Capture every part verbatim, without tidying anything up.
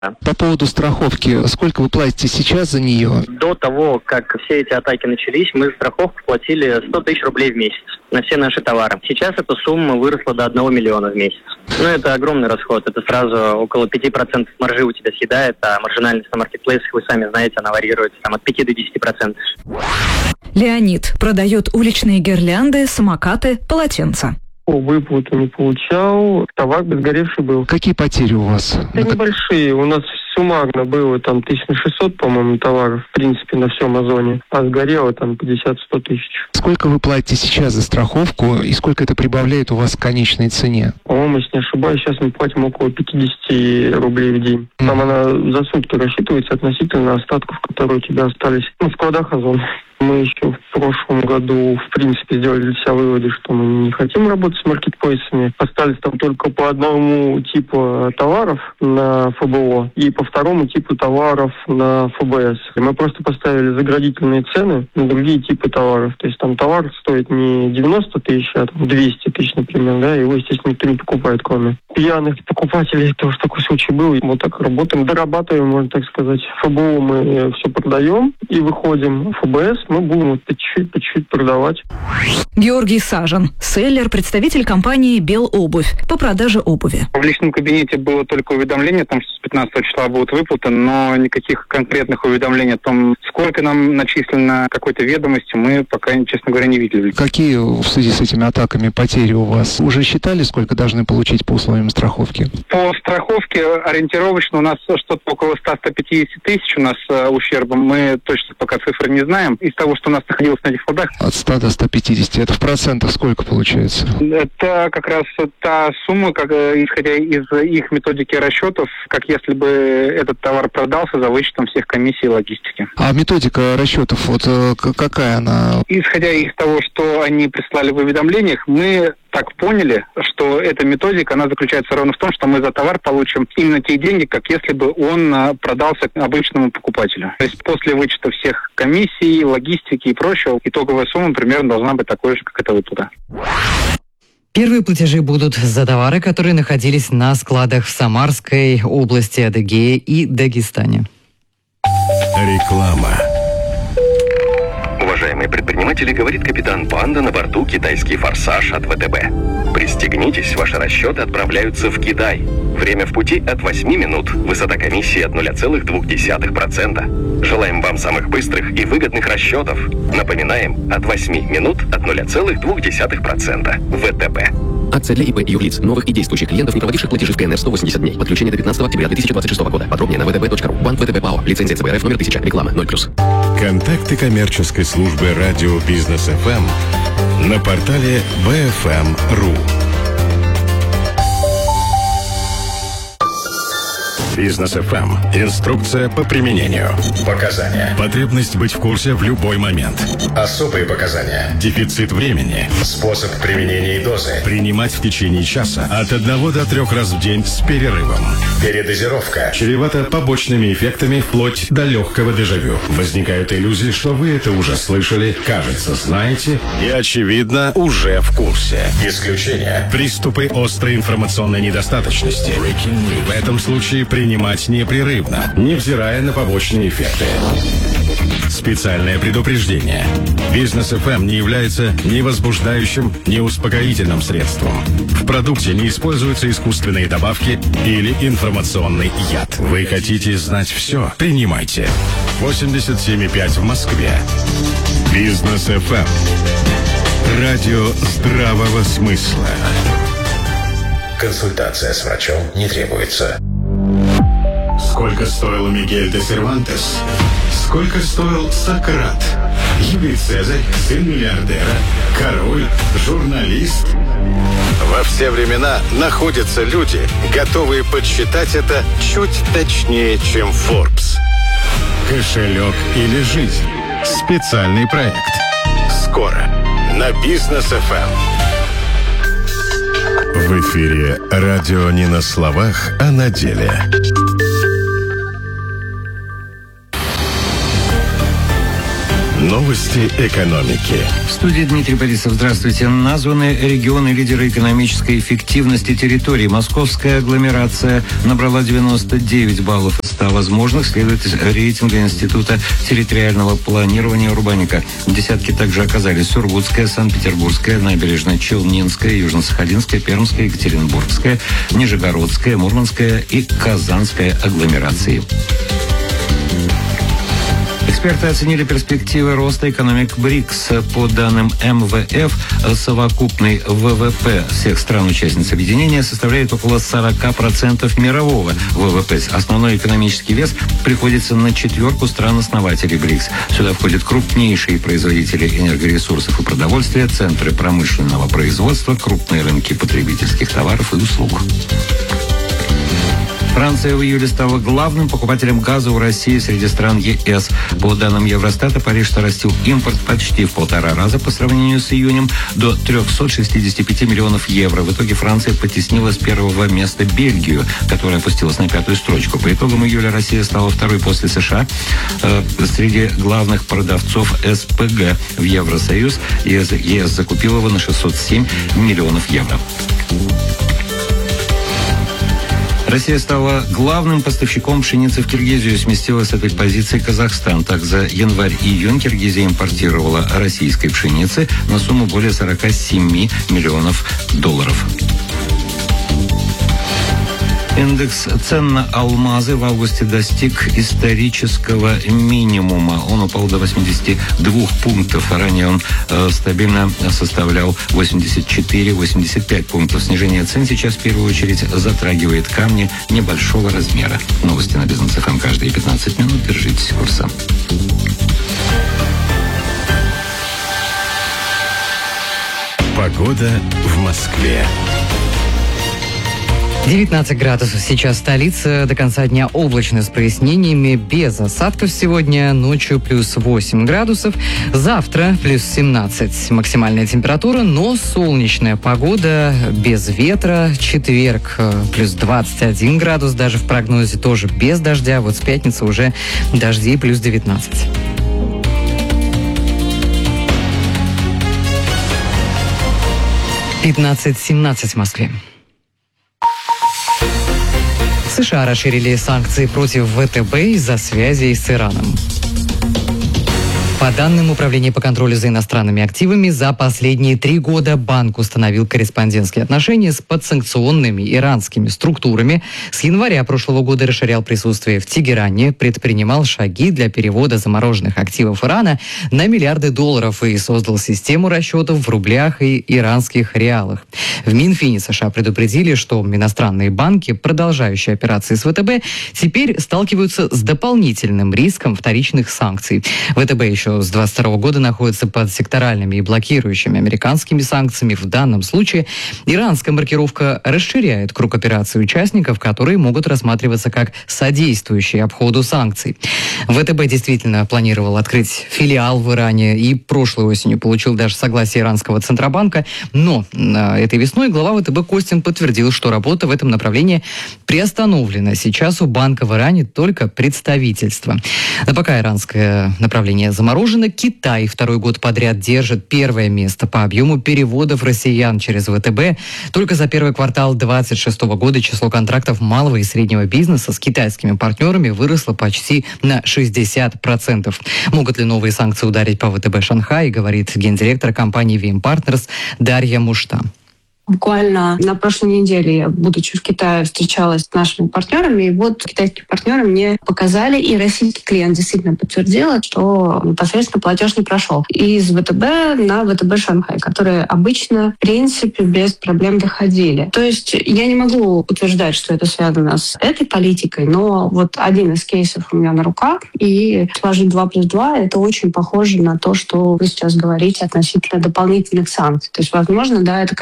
По поводу страховки, сколько вы платите сейчас за нее? До того, как все эти атаки начались, мы за страховку платили сто тысяч рублей в месяц на все наши товары. Сейчас эта сумма выросла до одного миллиона в месяц. Ну, это огромный расход. Это сразу около пяти процентов маржи у тебя съедает, а маржинальность на маркетплейсах, вы сами знаете, она варьируется там, от пяти до десяти процентов. Леонид продает уличные гирлянды, самокаты, полотенца. Выплату не получал, товар безгоревший был. Какие потери у вас? Да небольшие. У нас суммарно было там тысяча шестьсот, по-моему, товаров, в принципе, на всем Озоне. А сгорело там пятьдесят-сто тысяч. Сколько вы платите сейчас за страховку и сколько это прибавляет у вас к конечной цене? По-моему, если не ошибаюсь, сейчас мы платим около пятьдесят рублей в день. Там она за сутки рассчитывается относительно остатков, которые у тебя остались на складах Озона. Мы еще в прошлом году, в принципе, сделали для себя выводы, что мы не хотим работать с маркетплейсами. Остались там только по одному типу товаров на эф бэ о и по второму типу товаров на эф бэ эс. И мы просто поставили заградительные цены на другие типы товаров. То есть там товар стоит не девяносто тысяч, а там двести тысяч, например, да, его, естественно, никто не покупает, кроме пьяных покупателей. Тоже такой случай был. Вот так работаем, дорабатываем, можно так сказать. эф бэ о мы все продаем и выходим. эф бэ эс мы будем вот по чуть-чуть, по чуть-чуть продавать. Георгий Сажин, селлер, представитель компании «Белобувь» по продаже обуви. В личном кабинете было только уведомление о том, что с пятнадцатого числа будут выплаты, но никаких конкретных уведомлений о том, сколько нам начислено какой-то ведомости, мы пока, честно говоря, не видели. Какие в связи с этими атаками потери у вас? Уже считали, сколько должны получить по условиям страховки? По страховке ориентировочно у нас что-то около ста — ста пятидесяти тысяч у нас э, ущерба. Мы точно пока цифры не знаем. Из того, что у нас находилось на этих складах. От ста до ста пятидесяти. Это в процентах сколько получается? Это как раз та сумма, как, исходя из их методики расчетов, как если бы этот товар продался за вычетом всех комиссий и логистики. А методика расчетов, вот какая она? Исходя из того, что они прислали в уведомлениях, мы так поняли, что эта методика, она заключается ровно в том, что мы за товар получим именно те деньги, как если бы он продался обычному покупателю. То есть после вычета всех комиссий, логистики и прочего, итоговая сумма примерно должна быть такой же, как эта выплата. Первые платежи будут за товары, которые находились на складах в Самарской области, Адыгее и Дагестане. Реклама. Уважаемые предприниматели, говорит капитан Панда на борту «Китайский форсаж» от вэ тэ бэ. Пристегнитесь, ваши расчеты отправляются в Китай. Время в пути от восьми минут. Высота комиссии от ноль целых две десятых процента. Желаем вам самых быстрых и выгодных расчетов. Напоминаем, от восьми минут от ноль целых две десятых процента. вэ тэ бэ. Акция для ИП и юрлиц, новых и действующих клиентов, не проводивших платежи в КНР сто восемьдесят дней. Подключение до пятнадцатого октября две тысячи двадцать шестого года. Подробнее на вэ тэ бэ точка ру. Банк вэ тэ бэ ПАО. Лицензия ЦБ РФ номер тысяча. Реклама ноль плюс. Контакты коммерческой службы радио Бизнес эф эм на портале би эф эм точка ру. Бизнес эф эм. Инструкция по применению. Показания. Потребность быть в курсе в любой момент. Особые показания. Дефицит времени. Способ применения и дозы. Принимать в течение часа от одного до трех раз в день с перерывом. Передозировка. Чревато побочными эффектами вплоть до легкого дежавю. Возникают иллюзии, что вы это уже слышали, кажется, знаете и, очевидно, уже в курсе. Исключение. Приступы острой информационной недостаточности. В этом случае принимать непрерывно, невзирая на побочные эффекты. Специальное предупреждение. Бизнес эф эм не является ни возбуждающим, ни успокоительным средством. В продукте не используются искусственные добавки или информационный яд. Вы хотите знать все? Принимайте. восемьдесят семь и пять в Москве. Бизнес эф эм. Радио здравого смысла. Консультация с врачом не требуется. Сколько стоил Мигель де Сервантес? Сколько стоил Сократ? Юлий Цезарь, сын миллиардера, король, журналист. Во все времена находятся люди, готовые подсчитать это чуть точнее, чем Forbes. Кошелек или жизнь? Специальный проект. Скоро на Бизнес эф эм. В эфире радио не на словах, а на деле. Новости. Новости экономики. В студии Дмитрий Борисов. Здравствуйте. Названы регионы-лидеры экономической эффективности территории. Московская агломерация набрала девяносто девять баллов из ста возможных, следует из рейтинга Института территориального планирования Урбаника. В десятке также оказались Сургутская, Санкт-Петербургская, Набережно-Челнинская, Южно-Сахалинская, Пермская, Екатеринбургская, Нижегородская, Мурманская и Казанская агломерации. Эксперты оценили перспективы роста экономик БРИКС. По данным эм вэ эф, совокупный вэ вэ пэ всех стран-участниц объединения составляет около сорок процентов мирового вэ вэ пэ. Основной экономический вес приходится на четверку стран-основателей БРИКС. Сюда входят крупнейшие производители энергоресурсов и продовольствия, центры промышленного производства, крупные рынки потребительских товаров и услуг. Франция в июле стала главным покупателем газа у России среди стран е эс. По данным Евростата, Париж нарастил импорт почти в полтора раза по сравнению с июнем, до триста шестьдесят пять миллионов евро. В итоге Франция потеснила с первого места Бельгию, которая опустилась на пятую строчку. По итогам июля Россия стала второй после США э, среди главных продавцов эс пэ гэ в Евросоюз. е эс закупил его на шестьсот семь миллионов евро. Россия стала главным поставщиком пшеницы в Киргизию, сместилась с этой позиции Казахстан. Так, за январь-июнь Киргизия импортировала российской пшеницы на сумму более сорок семь миллионов долларов. Индекс цен на алмазы в августе достиг исторического минимума. Он упал до восьмидесяти двух пунктов. Ранее он э, стабильно составлял восемьдесят четыре - восемьдесят пять пунктов. Снижение цен сейчас в первую очередь затрагивает камни небольшого размера. Новости на Бизнес эф эм каждые пятнадцать минут. Держитесь курса. Погода в Москве. девятнадцать градусов сейчас столица. До конца дня облачно с прояснениями, без осадков сегодня. Ночью плюс восемь градусов. Завтра плюс семнадцать максимальная температура, но солнечная погода, без ветра. Четверг плюс двадцать один градус, даже в прогнозе тоже без дождя. Вот с пятницы уже дожди плюс девятнадцать. пятнадцать семнадцать в Москве. США расширили санкции против вэ тэ бэ из-за связей с Ираном. По данным Управления по контролю за иностранными активами, за последние три года банк установил корреспондентские отношения с подсанкционными иранскими структурами. С января прошлого года расширял присутствие в Тегеране, предпринимал шаги для перевода замороженных активов Ирана на миллиарды долларов и создал систему расчетов в рублях и иранских реалах. В Минфине США предупредили, что иностранные банки, продолжающие операции с вэ тэ бэ, теперь сталкиваются с дополнительным риском вторичных санкций. вэ тэ бэ еще с двадцать второго года находится под секторальными и блокирующими американскими санкциями. В данном случае иранская маркировка расширяет круг операций участников, которые могут рассматриваться как содействующие обходу санкций. вэ тэ бэ действительно планировал открыть филиал в Иране и прошлой осенью получил даже согласие иранского Центробанка, но этой весной глава вэ тэ бэ Костин подтвердил, что работа в этом направлении приостановлена. Сейчас у банка в Иране только представительство. Но пока иранское направление заморожено, Китай второй год подряд держит первое место по объему переводов россиян через вэ тэ бэ. Только за первый квартал двадцать шестого года число контрактов малого и среднего бизнеса с китайскими партнерами выросло почти на шестьдесят процентов. Могут ли новые санкции ударить по вэ тэ бэ Шанхай, говорит гендиректор компании ви эм Partners Дарья Мушта. Буквально на прошлой неделе я, будучи в Китае, встречалась с нашими партнерами, и вот китайские партнеры мне показали, и российский клиент действительно подтвердил, что непосредственно платеж не прошел из вэ тэ бэ на вэ тэ бэ Шанхай, которые обычно, в принципе, без проблем доходили. То есть я не могу утверждать, что это связано с этой политикой, но вот один из кейсов у меня на руках, и сложить два плюс два, это очень похоже на то, что вы сейчас говорите относительно дополнительных санкций. То есть, возможно, да, это коснется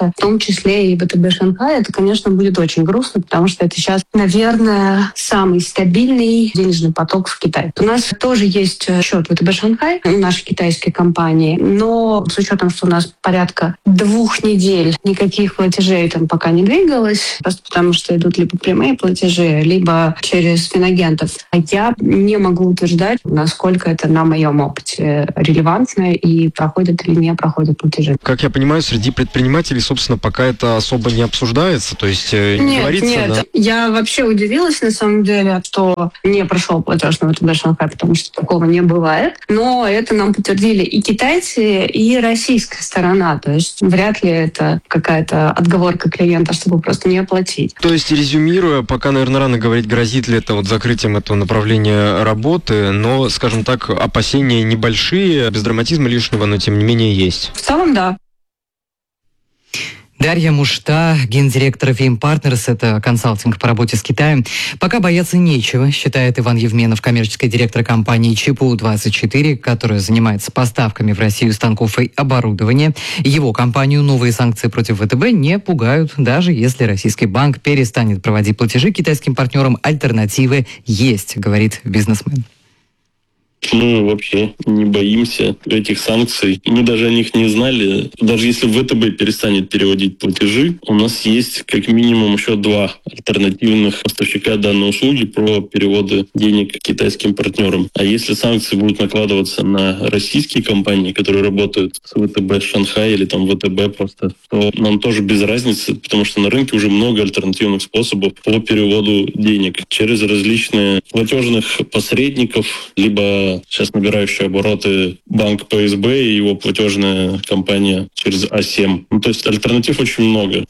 коснется, в том числе и ВТБ Шанхай, это, конечно, будет очень грустно, потому что это сейчас, наверное, самый стабильный денежный поток в Китай. У нас тоже есть счет ВТБ Шанхай, нашей китайской компании, но с учетом, что у нас порядка двух недель никаких платежей там пока не двигалось, просто потому что идут либо прямые платежи, либо через финагентов. А я не могу утверждать, насколько это на моем опыте релевантно и проходят или не проходят платежи. Как я понимаю, среди предпринимателей, собственно, пока это особо не обсуждается, то есть не нет, говорится... Нет, да? Я вообще удивилась, на самом деле, что не прошел платеж на ВТБ Шанхай, потому что такого не бывает. Но это нам подтвердили и китайцы, и российская сторона. То есть вряд ли это какая-то отговорка клиента, чтобы просто не оплатить. То есть, резюмируя, пока, наверное, рано говорить, грозит ли это вот закрытием этого направления работы, но, скажем так, опасения небольшие, без драматизма лишнего, но тем не менее есть. В целом, да. Дарья Мушта, гендиректор эф эм Partners, это консалтинг по работе с Китаем. Пока бояться нечего, считает Иван Евменов, коммерческий директор компании ЧПУ двадцать четыре, которая занимается поставками в Россию станков и оборудования. Его компанию новые санкции против ВТБ не пугают, даже если российский банк перестанет проводить платежи китайским партнерам. Альтернативы есть, говорит бизнесмен. Мы вообще не боимся этих санкций. Мы даже о них не знали. Даже если ВТБ перестанет переводить платежи, у нас есть как минимум еще два альтернативных поставщика данной услуги про переводы денег китайским партнерам. А если санкции будут накладываться на российские компании, которые работают с ВТБ Шанхай или там ВТБ просто, то нам тоже без разницы, потому что на рынке уже много альтернативных способов по переводу денег через различные платежных посредников, либо сейчас набирающие обороты банк Пэ Эс Бэ и его платежная компания через А семь. Ну, то есть альтернатив очень много.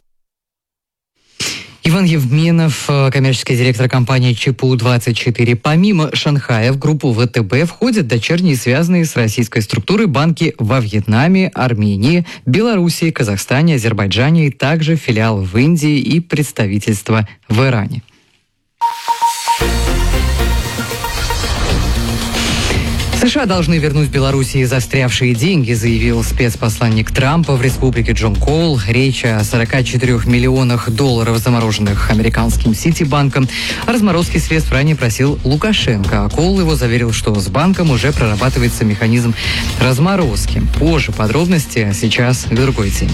Иван Евменов, коммерческий директор компании ЧПУ двадцать четыре. Помимо Шанхая в группу ВТБ входят дочерние, связанные с российской структурой, банки во Вьетнаме, Армении, Белоруссии, Казахстане, Азербайджане, и также филиалы в Индии и представительства в Иране. США должны вернуть Белоруссии застрявшие деньги, заявил спецпосланник Трампа в республике Джон Коул. Речь о сорока четырёх миллионах долларов, замороженных американским Ситибанком. О разморозке средств ранее просил Лукашенко, а Коул его заверил, что с банком уже прорабатывается механизм разморозки. Позже подробности, а сейчас к другой теме.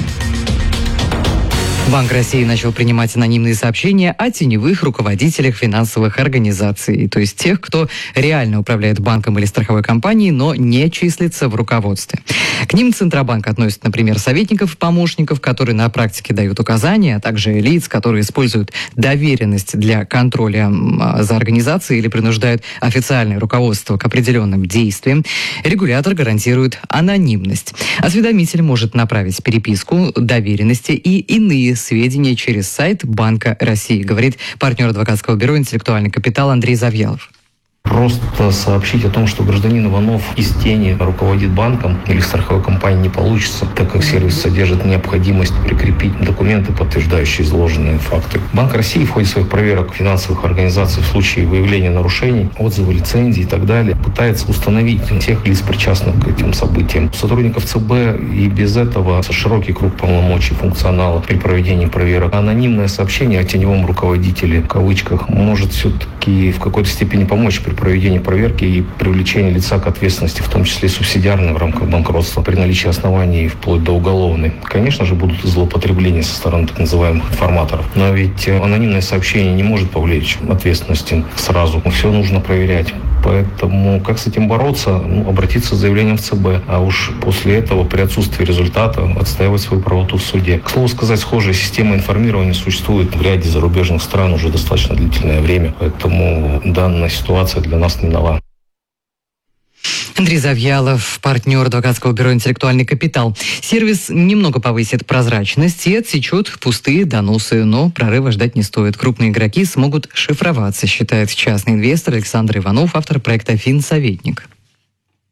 Банк России начал принимать анонимные сообщения о теневых руководителях финансовых организаций, то есть тех, кто реально управляет банком или страховой компанией, но не числится в руководстве. К ним Центробанк относит, например, советников и помощников, которые на практике дают указания, а также лиц, которые используют доверенность для контроля за организацией или принуждают официальное руководство к определенным действиям. Регулятор гарантирует анонимность. Осведомитель может направить переписку, доверенности и иные сведения через сайт Банка России, говорит партнер адвокатского бюро «Интеллектуальный капитал» Андрей Завьялов. Просто сообщить о том, что гражданин Иванов из тени руководит банком или страховой компанией, не получится, так как сервис содержит необходимость прикрепить документы, подтверждающие изложенные факты. Банк России в ходе своих проверок финансовых организаций в случае выявления нарушений, отзывы лицензий и так далее, пытается установить всех лиц, причастных к этим событиям. Сотрудников ЦБ и без этого широкий круг полномочий, функционала при проведении проверок. Анонимное сообщение о теневом руководителе, в кавычках, может все-таки в какой-то степени помочь при проведении проверки и привлечении лица к ответственности, в том числе субсидиарной в рамках банкротства, при наличии оснований вплоть до уголовной. Конечно же, будут злоупотребления со стороны так называемых информаторов. Но ведь анонимное сообщение не может повлечь ответственности сразу. Все нужно проверять. Поэтому как с этим бороться? Ну, обратиться с заявлением в ЦБ, а уж после этого при отсутствии результата отстаивать свою правоту в суде. К слову сказать, схожая система информирования существует в ряде зарубежных стран уже достаточно длительное время, поэтому данная ситуация для нас не нова. Андрей Завьялов, партнер адвокатского бюро «Интеллектуальный капитал». Сервис немного повысит прозрачность и отсечет пустые доносы, но прорыва ждать не стоит. Крупные игроки смогут шифроваться, считает частный инвестор Александр Иванов, автор проекта «Финсоветник».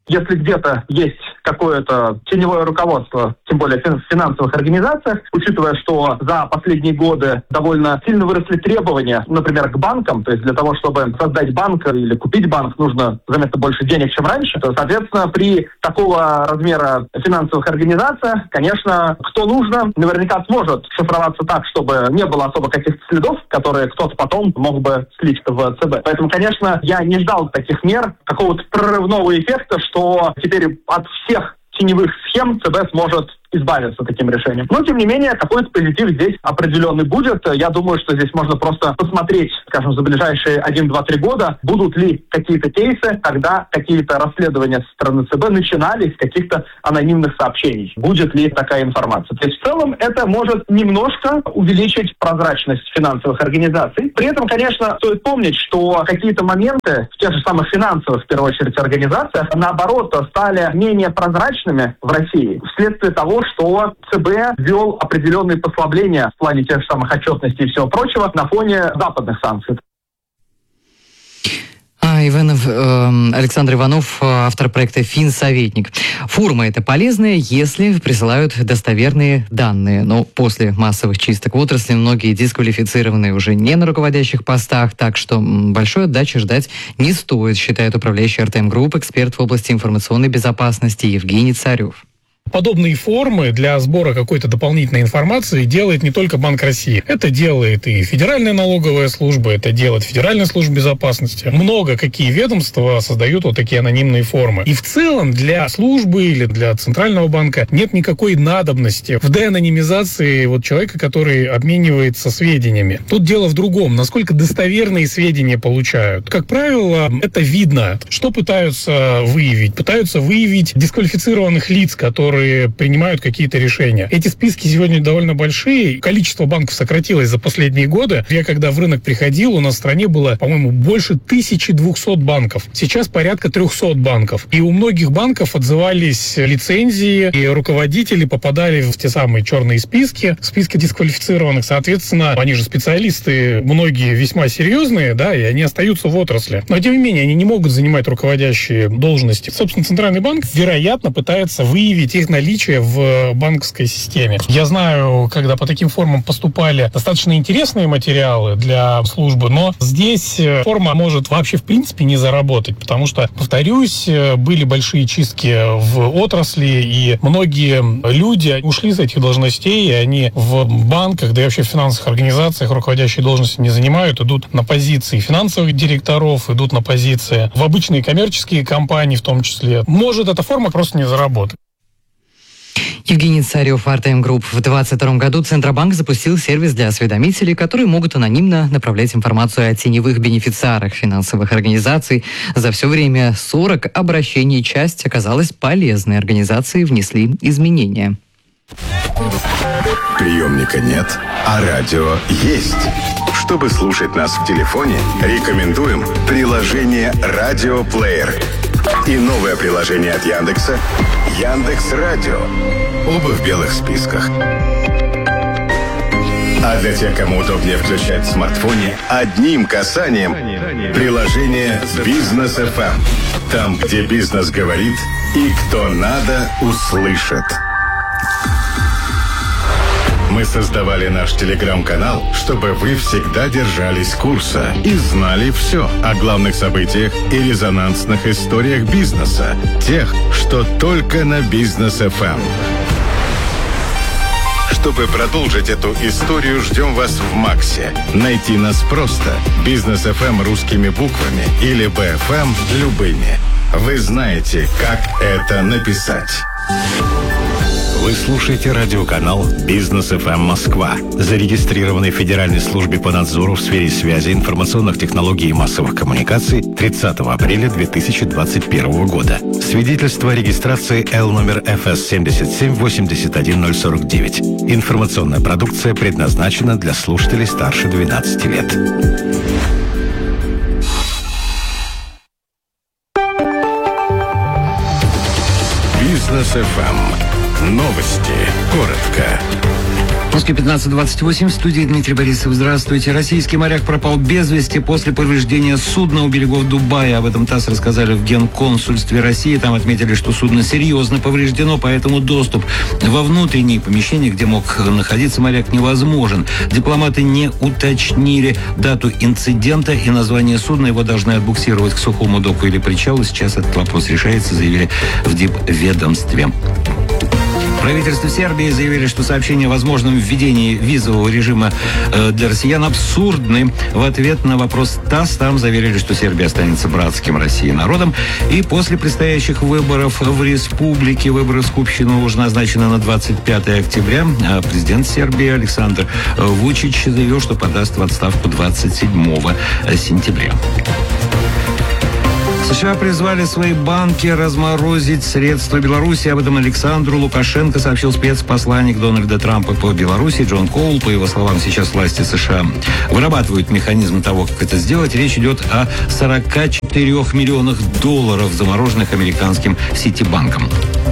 если где-то есть какое-то теневое руководство, тем более в финансовых организациях, учитывая, что за последние годы довольно сильно выросли требования, например, к банкам, то есть для того, чтобы создать банк или купить банк, нужно заметно больше денег, чем раньше, то, соответственно, при такого размера финансовых организациях, конечно, кто нужно, наверняка сможет шифроваться так, чтобы не было особо каких-то следов, которые кто-то потом мог бы слить в ЦБ. Поэтому, конечно, я не ждал таких мер, какого-то прорывного эффекта, что теперь от всех теневых схем ЦБ сможет избавиться таким решением. Но, тем не менее, какой-то позитив здесь определенный будет. Я думаю, что здесь можно просто посмотреть, скажем, за ближайшие один, два, три года, будут ли какие-то кейсы, когда какие-то расследования со стороны ЦБ начинались с каких-то анонимных сообщений. Будет ли такая информация? То есть, в целом, это может немножко увеличить прозрачность финансовых организаций. При этом, конечно, стоит помнить, что какие-то моменты в тех же самых финансовых, в первую очередь, организациях, наоборот, стали менее прозрачными в России вследствие того, что ЦБ ввел определенные послабления в плане тех же самых отчетностей и всего прочего на фоне западных санкций. А, Иванов, э, Александр Иванов, автор проекта «Финсоветник». Фурмы — это полезно, если присылают достоверные данные. Но после массовых чисток в отрасли многие дисквалифицированы уже не на руководящих постах, так что большой отдачи ждать не стоит, считает управляющий эр тэ эм Групп, эксперт в области информационной безопасности Евгений Царев. Подобные формы для сбора какой-то дополнительной информации делает не только Банк России. Это делает и Федеральная налоговая служба, это делает Федеральная служба безопасности. Много какие ведомства создают вот такие анонимные формы. И в целом для службы или для Центрального банка нет никакой надобности в деанонимизации вот человека, который обменивается сведениями. Тут дело в другом. Насколько достоверные сведения получают. Как правило, это видно. Что пытаются выявить? Пытаются выявить дисквалифицированных лиц, которые принимают какие-то решения. Эти списки сегодня довольно большие. Количество банков сократилось за последние годы. Я когда в рынок приходил, у нас в стране было, по-моему, больше тысячи двухсот банков. Сейчас порядка трехсот банков. И у многих банков отзывались лицензии, и руководители попадали в те самые черные списки, списки дисквалифицированных. Соответственно, они же специалисты, многие весьма серьезные, да, и они остаются в отрасли. Но, тем не менее, они не могут занимать руководящие должности. Собственно, Центральный банк, вероятно, пытается выявить их наличие в банковской системе. Я знаю, когда по таким формам поступали достаточно интересные материалы для службы, но здесь форма может вообще в принципе не заработать, потому что, повторюсь, были большие чистки в отрасли, и многие люди ушли с этих должностей, и они в банках, да и вообще в финансовых организациях руководящие должности не занимают, идут на позиции финансовых директоров, идут на позиции в обычные коммерческие компании в том числе. Может эта форма просто не заработать. Евгений Царев, эр тэ эм Групп. В две тысячи двадцать втором году Центробанк запустил сервис для осведомителей, которые могут анонимно направлять информацию о теневых бенефициарах финансовых организаций. За все время сорок обращений часть оказалась полезной. Организации внесли изменения. Приемника нет, а радио есть. Чтобы слушать нас в телефоне, рекомендуем приложение «Радиоплеер» и новое приложение от Яндекса «Яндекс.Радио». Оба в белых списках. А для тех, кому удобнее включать в смартфоне, одним касанием приложение «Бизнес эф эм». Там, где бизнес говорит и кто надо, услышит. Мы создавали наш телеграм-канал, чтобы вы всегда держались курса и знали все о главных событиях и резонансных историях бизнеса. Тех, что только на Бизнес эф эм. Чтобы продолжить эту историю, ждем вас в Максе. Найти нас просто. Бизнес эф эм русскими буквами или би эф эм любыми. Вы знаете, как это написать. Вы слушаете радиоканал «Бизнес эф эм Москва», зарегистрированный в Федеральной службе по надзору в сфере связи, информационных технологий и массовых коммуникаций тридцатого апреля две тысячи двадцать первого года. Свидетельство о регистрации Л номер эф эс семь семь восемь один ноль сорок девять. Информационная продукция предназначена для слушателей старше двенадцати лет. Бизнес эф эм. Новости. Коротко. В Москве пятнадцать двадцать восемь, в студии Дмитрий Борисов. Здравствуйте. Российский моряк пропал без вести после повреждения судна у берегов Дубая. Об этом ТАСС рассказали в Генконсульстве России. Там отметили, что судно серьезно повреждено, поэтому доступ во внутренние помещения, где мог находиться моряк, невозможен. Дипломаты не уточнили дату инцидента и название судна. Его должны отбуксировать к сухому доку или причалу. Сейчас этот вопрос решается, заявили в дипведомстве. Правительство Сербии заявили, что сообщения о возможном введении визового режима э, для россиян абсурдны. В ответ на вопрос ТАСС там заверили, что Сербия останется братским России народом. И после предстоящих выборов в республике, выборы в Скупщину уже назначены на двадцать пятое октября. А президент Сербии Александр Вучич заявил, что подаст в отставку двадцать седьмого сентября. США призвали свои банки разморозить средства Беларуси. Об этом Александру Лукашенко сообщил спецпосланник Дональда Трампа по Беларуси Джон Коул. По его словам, сейчас власти США вырабатывают механизм того, как это сделать. Речь идет о сорока четырёх миллионах долларов, замороженных американским Ситибанком.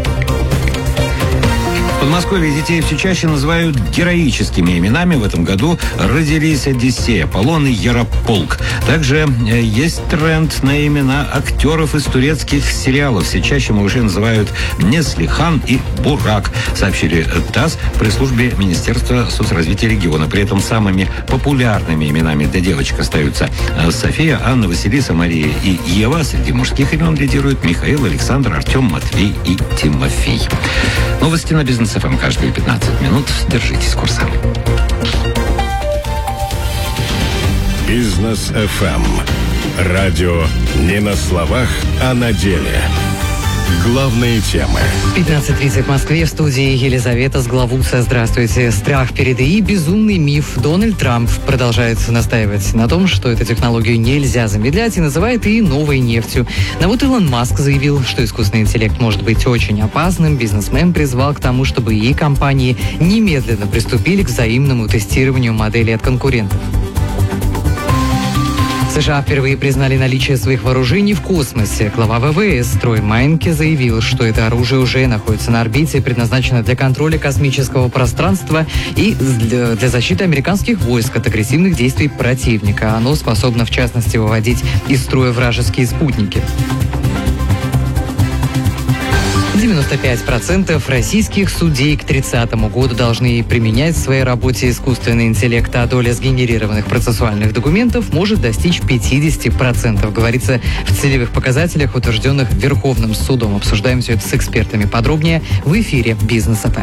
В Подмосковье детей все чаще называют героическими именами. В этом году родились Одиссей, Аполлон и Ярополк. Также есть тренд на имена актеров из турецких сериалов. Все чаще малышей называют Неслихан и Бурак, сообщили ТАСС при службе Министерства соцразвития региона. При этом самыми популярными именами для девочек остаются София, Анна, Василиса, Мария и Ева. Среди мужских имен лидируют Михаил, Александр, Артем, Матвей и Тимофей. Новости на Бизнес эф эм каждые пятнадцать минут. Держитесь курса. Бизнес эф эм. Радио не на словах, а на деле. Главные темы. пятнадцать тридцать в Москве, в студии Елизавета Сглавуца. Здравствуйте. Страх перед ИИ – безумный миф. Дональд Трамп продолжает настаивать на том, что эту технологию нельзя замедлять, и называет ИИ новой нефтью. Но вот Илон Маск заявил, что искусственный интеллект может быть очень опасным. Бизнесмен призвал к тому, чтобы ИИ-компании немедленно приступили к взаимному тестированию модели от конкурентов. США впервые признали наличие своих вооружений в космосе. Глава ВВС Трой Майнке заявил, что это оружие уже находится на орбите, предназначено для контроля космического пространства и для, для защиты американских войск от агрессивных действий противника. Оно способно, в частности, выводить из строя вражеские спутники. девяносто пять процентов российских судей к тридцатому году должны применять в своей работе искусственный интеллект, а доля сгенерированных процессуальных документов может достичь пятьдесят процентов, говорится в целевых показателях, утвержденных Верховным судом. Обсуждаем все это с экспертами подробнее в эфире Бизнес эф эм.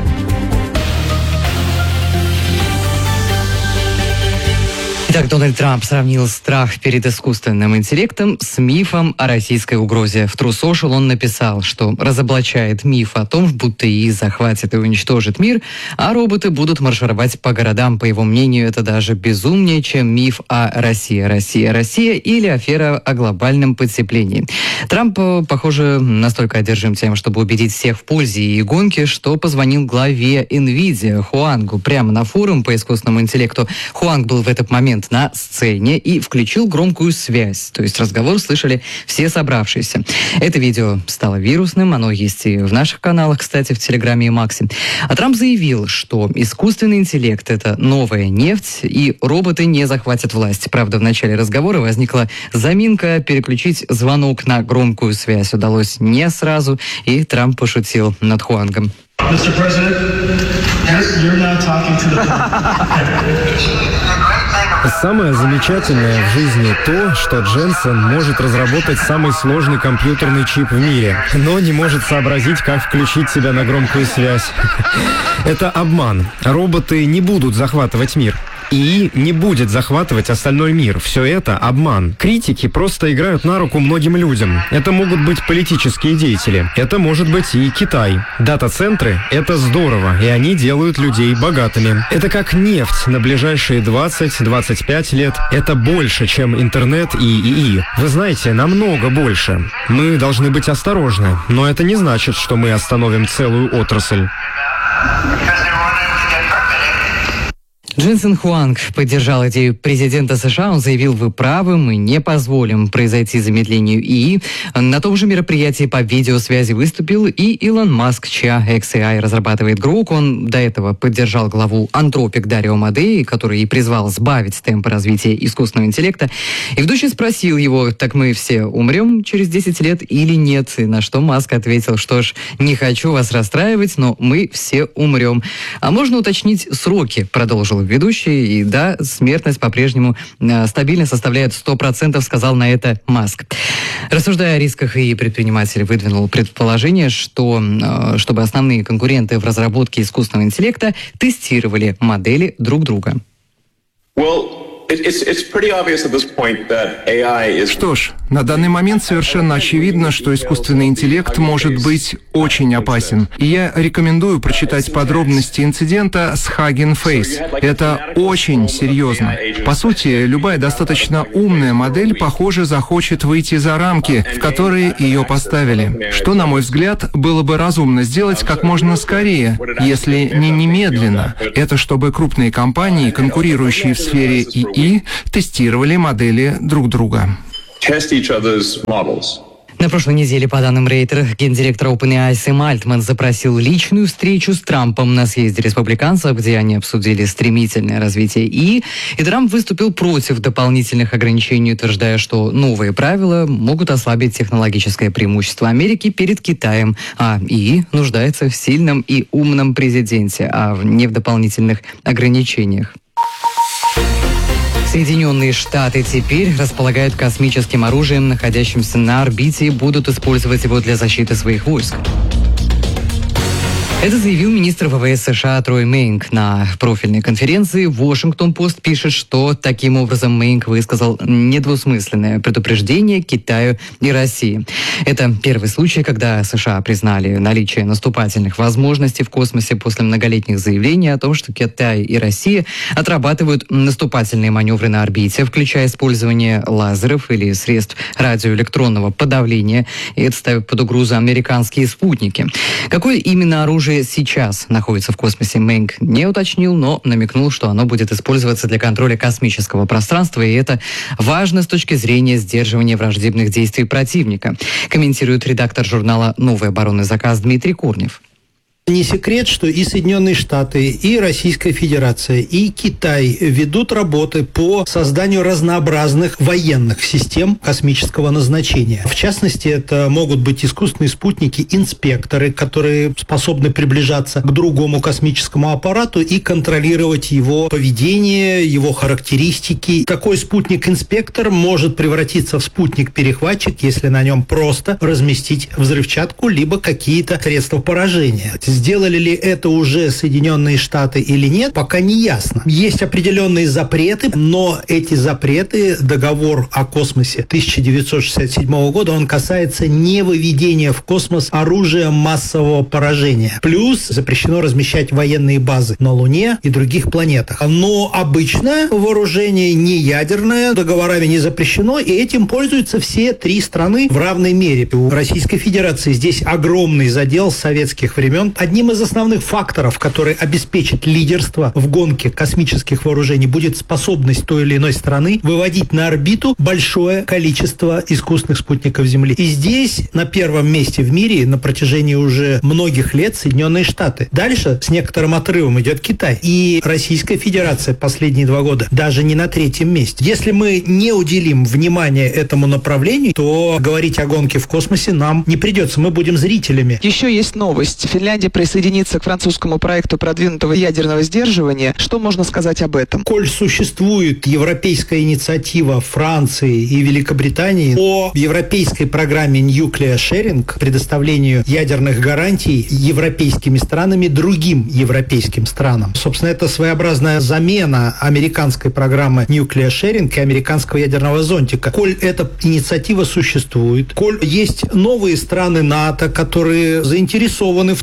Итак, Дональд Трамп сравнил страх перед искусственным интеллектом с мифом о российской угрозе. В True Social он написал, что разоблачает миф о том, будто ИИ захватит и уничтожит мир, а роботы будут маршировать по городам. По его мнению, это даже безумнее, чем миф о России, Россия, Россия или афера о глобальном потеплении. Трамп, похоже, настолько одержим тем, чтобы убедить всех в пользе ИИ-гонки, что позвонил главе NVIDIA Хуангу прямо на форум по искусственному интеллекту. Хуанг был в этот момент на сцене и включил громкую связь. То есть разговор слышали все собравшиеся. Это видео стало вирусным, оно есть и в наших каналах, кстати, в Телеграме и Максе. А Трамп заявил, что искусственный интеллект — это новая нефть, и роботы не захватят власть. Правда, в начале разговора возникла заминка. Переключить звонок на громкую связь удалось не сразу, и Трамп пошутил над Хуангом. мистер President, yes, you're now talking to the... Самое замечательное в жизни то, что Дженсен может разработать самый сложный компьютерный чип в мире, но не может сообразить, как включить себя на громкую связь. Это обман. Роботы не будут захватывать мир. ИИ не будет захватывать остальной мир. Все это обман. Критики просто играют на руку многим людям. Это могут быть политические деятели. Это может быть и Китай. Дата-центры — это здорово, и они делают людей богатыми. Это как нефть на ближайшие двадцать-двадцать пять лет. Это больше, чем интернет и ИИ. Вы знаете, намного больше. Мы должны быть осторожны, но это не значит, что мы остановим целую отрасль. Дженсен Хуанг поддержал идею президента США. Он заявил: вы правы, мы не позволим произойти замедлению ИИ. На том же мероприятии по видеосвязи выступил и Илон Маск, чья икс эй ай разрабатывает Grok. Он до этого поддержал главу Anthropic Дарио Модеи, который и призвал сбавить темпы развития искусственного интеллекта. И ведущий спросил его: так мы все умрем через десять лет или нет? И на что Маск ответил: что ж, не хочу вас расстраивать, но мы все умрем. А можно уточнить сроки, продолжил ведущий, и да, смертность по-прежнему э, стабильно составляет сто процентов, сказал на это Маск. Рассуждая о рисках, и предприниматель выдвинул предположение, что э, чтобы основные конкуренты в разработке искусственного интеллекта тестировали модели друг друга. Well, it's, it's pretty obvious at this point that A I is... Что ж, на данный момент совершенно очевидно, что искусственный интеллект может быть очень опасен. И я рекомендую прочитать подробности инцидента с Hugging Face. Это очень серьезно. По сути, любая достаточно умная модель, похоже, захочет выйти за рамки, в которые ее поставили. Что, на мой взгляд, было бы разумно сделать как можно скорее, если не немедленно. Это чтобы крупные компании, конкурирующие в сфере ИИ, тестировали модели друг друга. test each other's models. На прошлой неделе, по данным Рейтер, гендиректор OpenAI Сэм Альтман запросил личную встречу с Трампом на съезде республиканцев, где они обсудили стремительное развитие ИИ, и Трамп выступил против дополнительных ограничений, утверждая, что новые правила могут ослабить технологическое преимущество Америки перед Китаем, а ИИ нуждается в сильном и умном президенте, а не в дополнительных ограничениях. Соединенные Штаты теперь располагают космическим оружием, находящимся на орбите, и будут использовать его для защиты своих войск. Это заявил министр ВВС США Трой Мейнк на профильной конференции. Вашингтон-Пост пишет, что таким образом Мейнк высказал недвусмысленное предупреждение Китаю и России. Это первый случай, когда США признали наличие наступательных возможностей в космосе после многолетних заявлений о том, что Китай и Россия отрабатывают наступательные маневры на орбите, включая использование лазеров или средств радиоэлектронного подавления. И это ставит под угрозу американские спутники. Какое именно оружие сейчас находится в космосе, Мейнк не уточнил, но намекнул, что оно будет использоваться для контроля космического пространства, и это важно с точки зрения сдерживания враждебных действий противника, комментирует редактор журнала «Новый оборонный заказ» Дмитрий Корнев. Не секрет, что и Соединенные Штаты, и Российская Федерация, и Китай ведут работы по созданию разнообразных военных систем космического назначения. В частности, это могут быть искусственные спутники-инспекторы, которые способны приближаться к другому космическому аппарату и контролировать его поведение, его характеристики. Такой спутник-инспектор может превратиться в спутник-перехватчик, если на нем просто разместить взрывчатку либо какие-то средства поражения. Сделали ли это уже Соединенные Штаты или нет, пока не ясно. Есть определенные запреты, но эти запреты, договор о космосе тысяча девятьсот шестьдесят седьмого года, он касается не выведения в космос оружия массового поражения. Плюс запрещено размещать военные базы на Луне и других планетах. Но обычное вооружение, не ядерное, договорами не запрещено, и этим пользуются все три страны в равной мере. У Российской Федерации здесь огромный задел с советских времен. Одним из основных факторов, который обеспечит лидерство в гонке космических вооружений, будет способность той или иной страны выводить на орбиту большое количество искусственных спутников Земли. И здесь на первом месте в мире на протяжении уже многих лет Соединенные Штаты. Дальше с некоторым отрывом идет Китай. И Российская Федерация последние два года даже не на третьем месте. Если мы не уделим внимания этому направлению, то говорить о гонке в космосе нам не придется. Мы будем зрителями. Еще есть новость. Финляндия присоединиться к французскому проекту продвинутого ядерного сдерживания. Что можно сказать об этом? Коль существует европейская инициатива Франции и Великобритании по европейской программе Nuclear Sharing, предоставлению ядерных гарантий европейскими странами другим европейским странам. Собственно, это своеобразная замена американской программы Nuclear Sharing и американского ядерного зонтика. Коль эта инициатива существует, коль есть новые страны НАТО, которые заинтересованы в том, что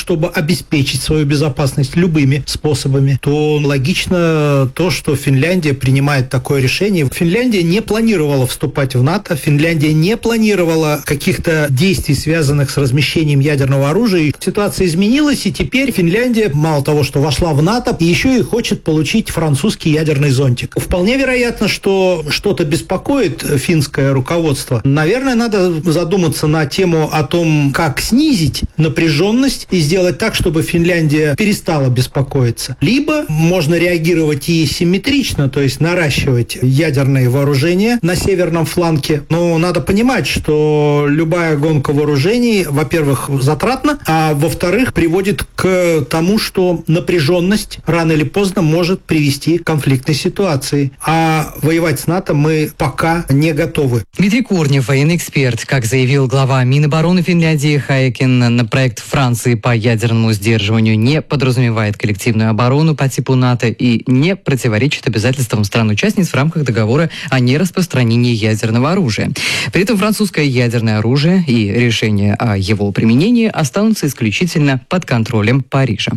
чтобы обеспечить свою безопасность любыми способами, то логично то, что Финляндия принимает такое решение. Финляндия не планировала вступать в НАТО, Финляндия не планировала каких-то действий, связанных с размещением ядерного оружия. Ситуация изменилась, и теперь Финляндия, мало того, что вошла в НАТО, еще и хочет получить французский ядерный зонтик. Вполне вероятно, что что-то беспокоит финское руководство. Наверное, надо задуматься на тему о том, как снизить напряженность и сделать так, чтобы Финляндия перестала беспокоиться. Либо можно реагировать и симметрично, то есть наращивать ядерные вооружения на северном фланге. Но надо понимать, что любая гонка вооружений, во-первых, затратна, а во-вторых, приводит к тому, что напряженность рано или поздно может привести к конфликтной ситуации. А воевать с НАТО мы пока не готовы. Дмитрий Корнев, военный эксперт. Как заявил глава Минобороны Финляндии Хайкин, на проект Франции по ядерному сдерживанию не подразумевает коллективную оборону по типу НАТО и не противоречит обязательствам стран-участниц в рамках договора о нераспространении ядерного оружия. При этом французское ядерное оружие и решение о его применении останутся исключительно под контролем Парижа.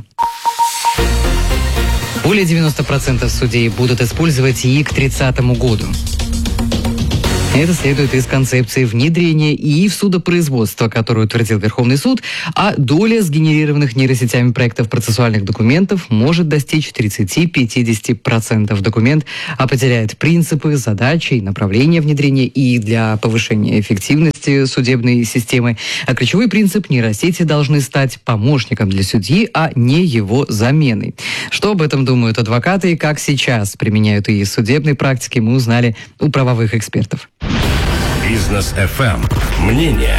Более девяносто процентов судей будут использовать ИИ к тридцатому году. Это следует из концепции внедрения ИИ в судопроизводство, которую утвердил Верховный суд, а доля сгенерированных нейросетями проектов процессуальных документов может достичь тридцать-пятьдесят процентов. Документ определяет принципы, задачи и направления внедрения ИИ для повышения эффективности судебной системы. А ключевой принцип: нейросети должны стать помощником для судьи, а не его заменой. Что об этом думают адвокаты и как сейчас применяют ИИ в судебной практике, мы узнали у правовых экспертов. Бизнес эф эм. Мнение.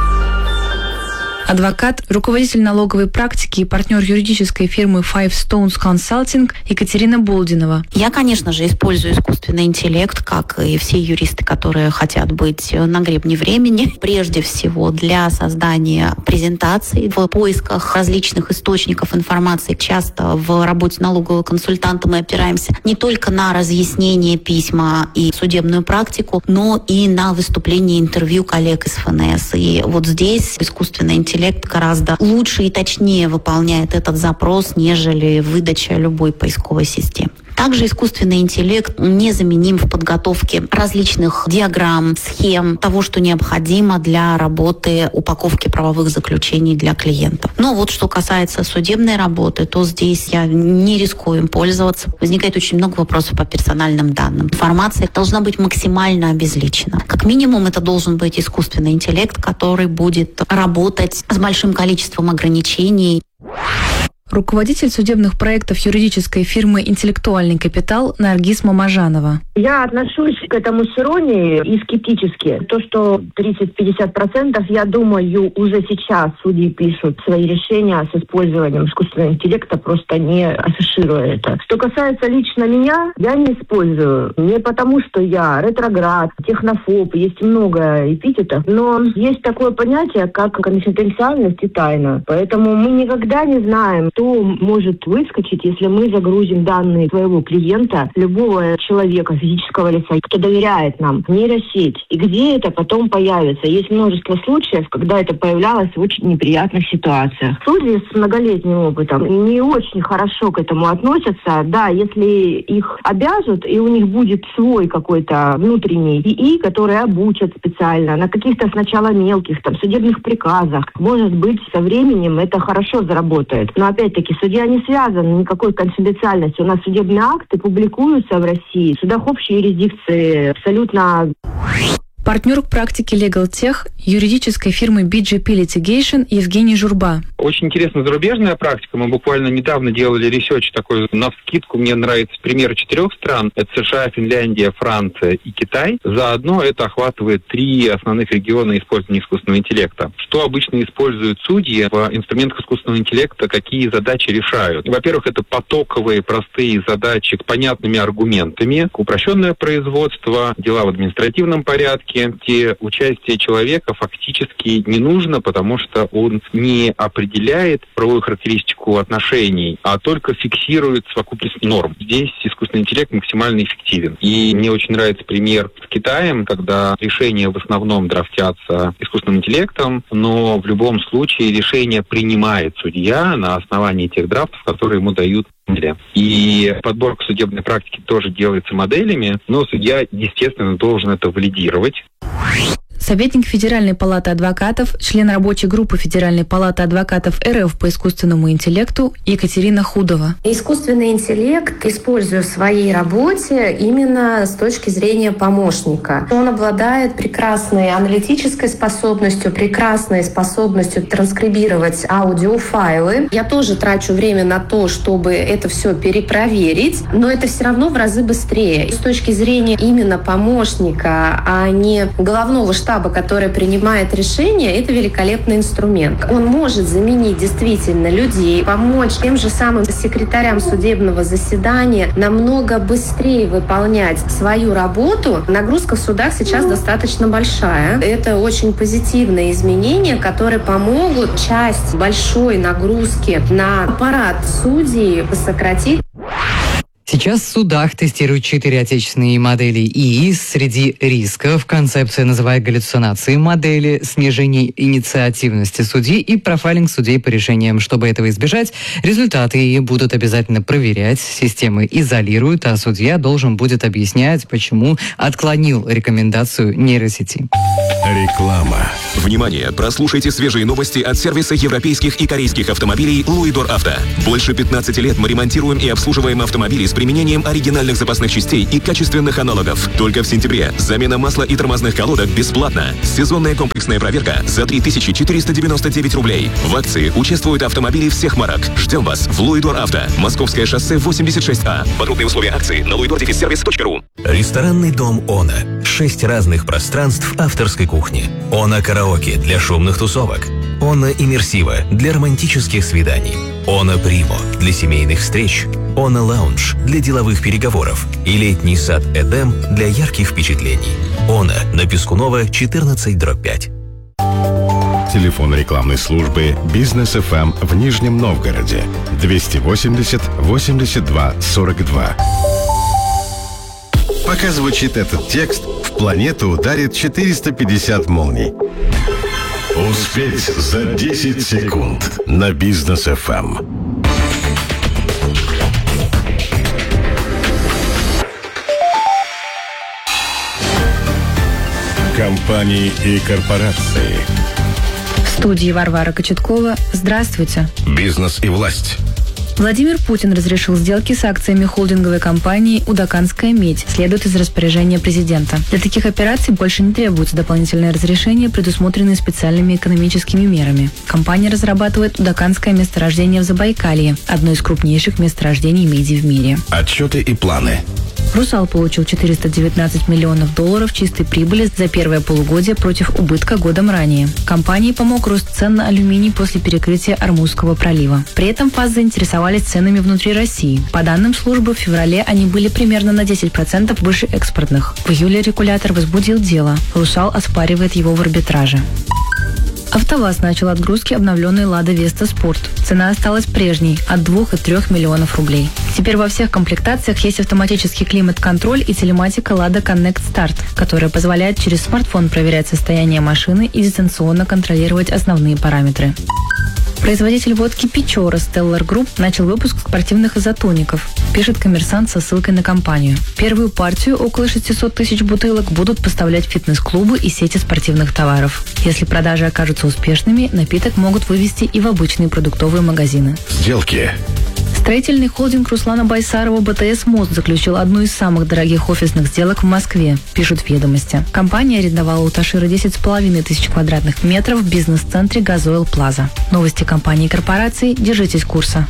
Адвокат, руководитель налоговой практики и партнер юридической фирмы Five Stones Consulting Екатерина Болдинова. Я, конечно же, использую искусственный интеллект, как и все юристы, которые хотят быть на гребне времени. Прежде всего для создания презентаций, в поисках различных источников информации. Часто в работе налогового консультанта мы опираемся не только на разъяснение письма и судебную практику, но и на выступление, интервью коллег из эф эн эс. И вот здесь искусственный интеллект Интеллект гораздо лучше и точнее выполняет этот запрос, нежели выдача любой поисковой системы. Также искусственный интеллект незаменим в подготовке различных диаграмм, схем, того, что необходимо для работы, упаковки правовых заключений для клиентов. Но вот что касается судебной работы, то здесь я не рискую им пользоваться. Возникает очень много вопросов по персональным данным. Информация должна быть максимально обезличена. Как минимум, это должен быть искусственный интеллект, который будет работать с большим количеством ограничений. Руководитель судебных проектов юридической фирмы «Интеллектуальный капитал» Наргиз Мамажанова. Я отношусь к этому с иронией и скептически. То, что тридцать-пятьдесят процентов, я думаю, уже сейчас судьи пишут свои решения с использованием искусственного интеллекта, просто не афишируя это. Что касается лично меня, я не использую. Не потому, что я ретроград, технофоб, есть много эпитетов, но есть такое понятие, как конфиденциальность и тайна. Поэтому мы никогда не знаем, что может выскочить, если мы загрузим данные своего клиента, любого человека, физического лица, кто доверяет нам, в нейросеть. И где это потом появится? Есть множество случаев, когда это появлялось в очень неприятных ситуациях. Судьи с многолетним опытом не очень хорошо к этому относятся. Да, если их обяжут, и у них будет свой какой-то внутренний ИИ, который обучат специально на каких-то сначала мелких там судебных приказах, может быть, со временем это хорошо заработает. Но опять Опять-таки, судья не связан никакой конфиденциальностью. У нас судебные акты публикуются в России, в судах общей юрисдикции, абсолютно... Партнер практики Legal Tech юридической фирмы би джей пи Litigation Евгений Журба. Очень интересная зарубежная практика. Мы буквально недавно делали ресерч такой навскидку. Мне нравится пример четырех стран. Это США, Финляндия, Франция и Китай. Заодно это охватывает три основных региона использования искусственного интеллекта. Что обычно используют судьи в инструментах искусственного интеллекта, какие задачи решают? Во-первых, это потоковые простые задачи с понятными аргументами, упрощенное производство, дела в административном порядке, практике, где участие человека фактически не нужно, потому что он не определяет правовую характеристику отношений, а только фиксирует совокупность норм. Здесь искусственный интеллект максимально эффективен. И мне очень нравится пример с Китаем, когда решения в основном драфтятся искусственным интеллектом, но в любом случае решение принимает судья на основании тех драфтов, которые ему дают. И подборка судебной практики тоже делается моделями, но судья, естественно, должен это валидировать. Советник Федеральной палаты адвокатов, член рабочей группы Федеральной палаты адвокатов эр эф по искусственному интеллекту Екатерина Худова. Искусственный интеллект использую в своей работе именно с точки зрения помощника. Он обладает прекрасной аналитической способностью, прекрасной способностью транскрибировать аудиофайлы. Я тоже трачу время на то, чтобы это все перепроверить, но это все равно в разы быстрее. С точки зрения именно помощника, а не головного штаба, который принимает решение, это великолепный инструмент. Он может заменить действительно людей, помочь тем же самым секретарям судебного заседания намного быстрее выполнять свою работу. Нагрузка в судах сейчас достаточно большая. Это очень позитивные изменения, которые помогут часть большой нагрузки на аппарат судей сократить. Сейчас в судах тестируют четыре отечественные модели ИИ. Среди рисков концепция называет галлюцинации модели, снижение инициативности судьи и профайлинг судей по решениям. Чтобы этого избежать, результаты ИИ будут обязательно проверять, системы изолируют, а судья должен будет объяснять, почему отклонил рекомендацию нейросети. Реклама. Внимание! Прослушайте свежие новости от сервиса европейских и корейских автомобилей Луидор Авто. Больше пятнадцати лет мы ремонтируем и обслуживаем автомобили с применением оригинальных запасных частей и качественных аналогов. Только в сентябре замена масла и тормозных колодок бесплатно. Сезонная комплексная проверка за три тысячи четыреста девяносто девять рублей. В акции участвуют автомобили всех марок. Ждем вас в Луидор Авто. Московское шоссе восемьдесят шесть А. Подробные условия акции на луидор сервис точка ру. Ресторанный дом «Она». Шесть разных пространств авторской кухни. «Она караоке» для шумных тусовок. «Она иммерсива» для романтических свиданий. «Она Примо» для семейных встреч. «Она Лаунж» для деловых переговоров. И летний сад «Эдем» для ярких впечатлений. «Она» на Пескунова, четырнадцать дробь пять. Телефон рекламной службы «Бизнес эф эм» в Нижнем Новгороде. двести восемьдесят восемьдесят два сорок два. Пока звучит этот текст, в планету ударит четыреста пятьдесят молний. Успеть за десять секунд на Бизнес эф эм. Компании и корпорации. В студии Варвара Кочеткова. Здравствуйте. Бизнес и власть. Владимир Путин разрешил сделки с акциями холдинговой компании «Удаканская медь», следует из распоряжения президента. Для таких операций больше не требуется дополнительное разрешение, предусмотренное специальными экономическими мерами. Компания разрабатывает удаканское месторождение в Забайкалье, одно из крупнейших месторождений меди в мире. Отчеты и планы. «Русал» получил четыреста девятнадцать миллионов долларов чистой прибыли за первое полугодие против убытка годом ранее. Компании помог рост цен на алюминий после перекрытия Ормузского пролива. При этом ФАС заинтересовались ценами внутри России. По данным службы, в феврале они были примерно на десять процентов выше экспортных. В июле регулятор возбудил дело. «Русал» оспаривает его в арбитраже. АвтоВАЗ начал отгрузки обновленной «Лада Веста Спорт». Цена осталась прежней – от двух и трёх миллионов рублей. Теперь во всех комплектациях есть автоматический климат-контроль и телематика «Лада Connect Start», которая позволяет через смартфон проверять состояние машины и дистанционно контролировать основные параметры. Производитель водки «Печора» Stellar Group начал выпуск спортивных изотоников, пишет «Коммерсант» со ссылкой на компанию. Первую партию, около шестьсот тысяч бутылок, будут поставлять фитнес-клубы и сети спортивных товаров. Если продажи окажутся успешными, напиток могут вывести и в обычные продуктовые магазины. Сделки. Строительный холдинг Руслана Байсарова «БТС Мост» заключил одну из самых дорогих офисных сделок в Москве, пишут «Ведомости». Компания арендовала у Ташира десять с половиной тысяч квадратных метров в бизнес-центре «Газойл Плаза». Новости компании и корпораций. Держитесь курса.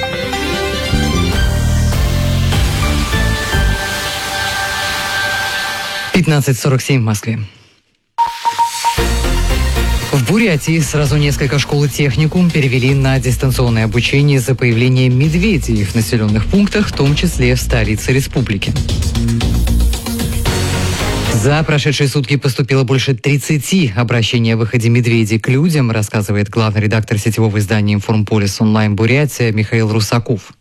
пятнадцать сорок семь в Москве. В Бурятии сразу несколько школ и техникум перевели на дистанционное обучение из-за появления медведей в населенных пунктах, в том числе в столице республики. За прошедшие сутки поступило больше тридцати обращений о выходе медведей к людям, рассказывает главный редактор сетевого издания «Информполис онлайн Бурятия» Михаил Русаков.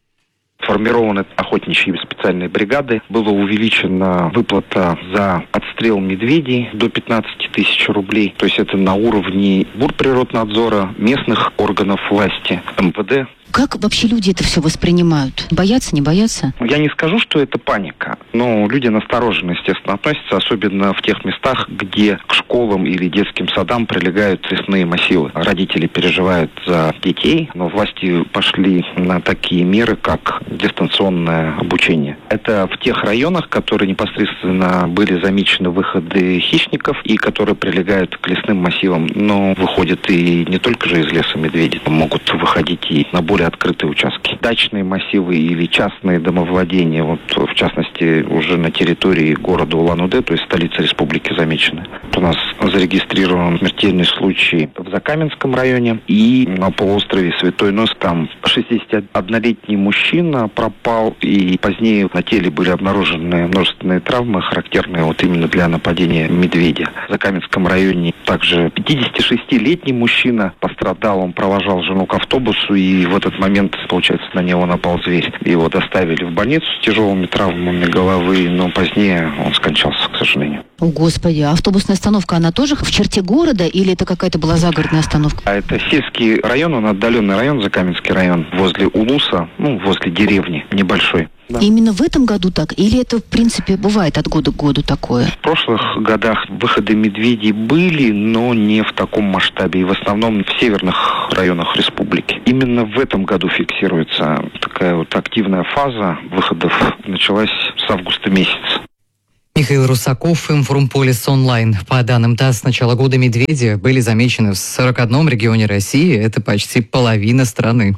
Формированы охотничьи специальные бригады. Была увеличена выплата за отстрел медведей до пятнадцати тысяч рублей. То есть это на уровне Бурприроднадзора, местных органов власти, эм вэ дэ. Как вообще люди это все воспринимают? Боятся, не боятся? Я не скажу, что это паника, но люди настороженно, естественно, относятся, особенно в тех местах, где к школам или детским садам прилегают лесные массивы. Родители переживают за детей, но власти пошли на такие меры, как дистанционное обучение. Это в тех районах, которые непосредственно были замечены выходы хищников и которые прилегают к лесным массивам, но выходят и не только же из леса медведи, могут выходить и на более открытые участки. Дачные массивы или частные домовладения, вот в частности уже на территории города Улан-Удэ, то есть столицы республики, замечены. У нас зарегистрирован смертельный случай в Закаменском районе и на полуострове Святой Нос. Там шестидесятиоднолетний мужчина пропал, и позднее на теле были обнаружены множественные травмы, характерные вот именно для нападения медведя. В Закаменском районе также пятидесятишестилетний мужчина пострадал, он провожал жену к автобусу, и в этот момент, получается, на него напал зверь. Его доставили в больницу с тяжелыми травмами головы, но позднее он скончался, к сожалению. О, Господи, а автобусная остановка, она тоже в черте города или это какая-то была загородная остановка? А это сельский район, он отдаленный район, Закаменский район, возле Улуса, ну, возле деревни, небольшой. Да. Именно в этом году так? Или это, в принципе, бывает от года к году такое? В прошлых годах выходы медведей были, но не в таком масштабе. И в основном в северных районах республики. Именно в этом году фиксируется такая вот активная фаза выходов. Началась с августа месяца. Михаил Русаков, Информполис онлайн. По данным ТАСС, с начала года медведи были замечены в сорока одном регионе России. Это почти половина страны.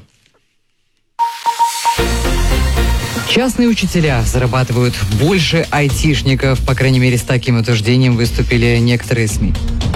Частные учителя зарабатывают больше айтишников. По крайней мере, с таким утверждением выступили некоторые СМИ.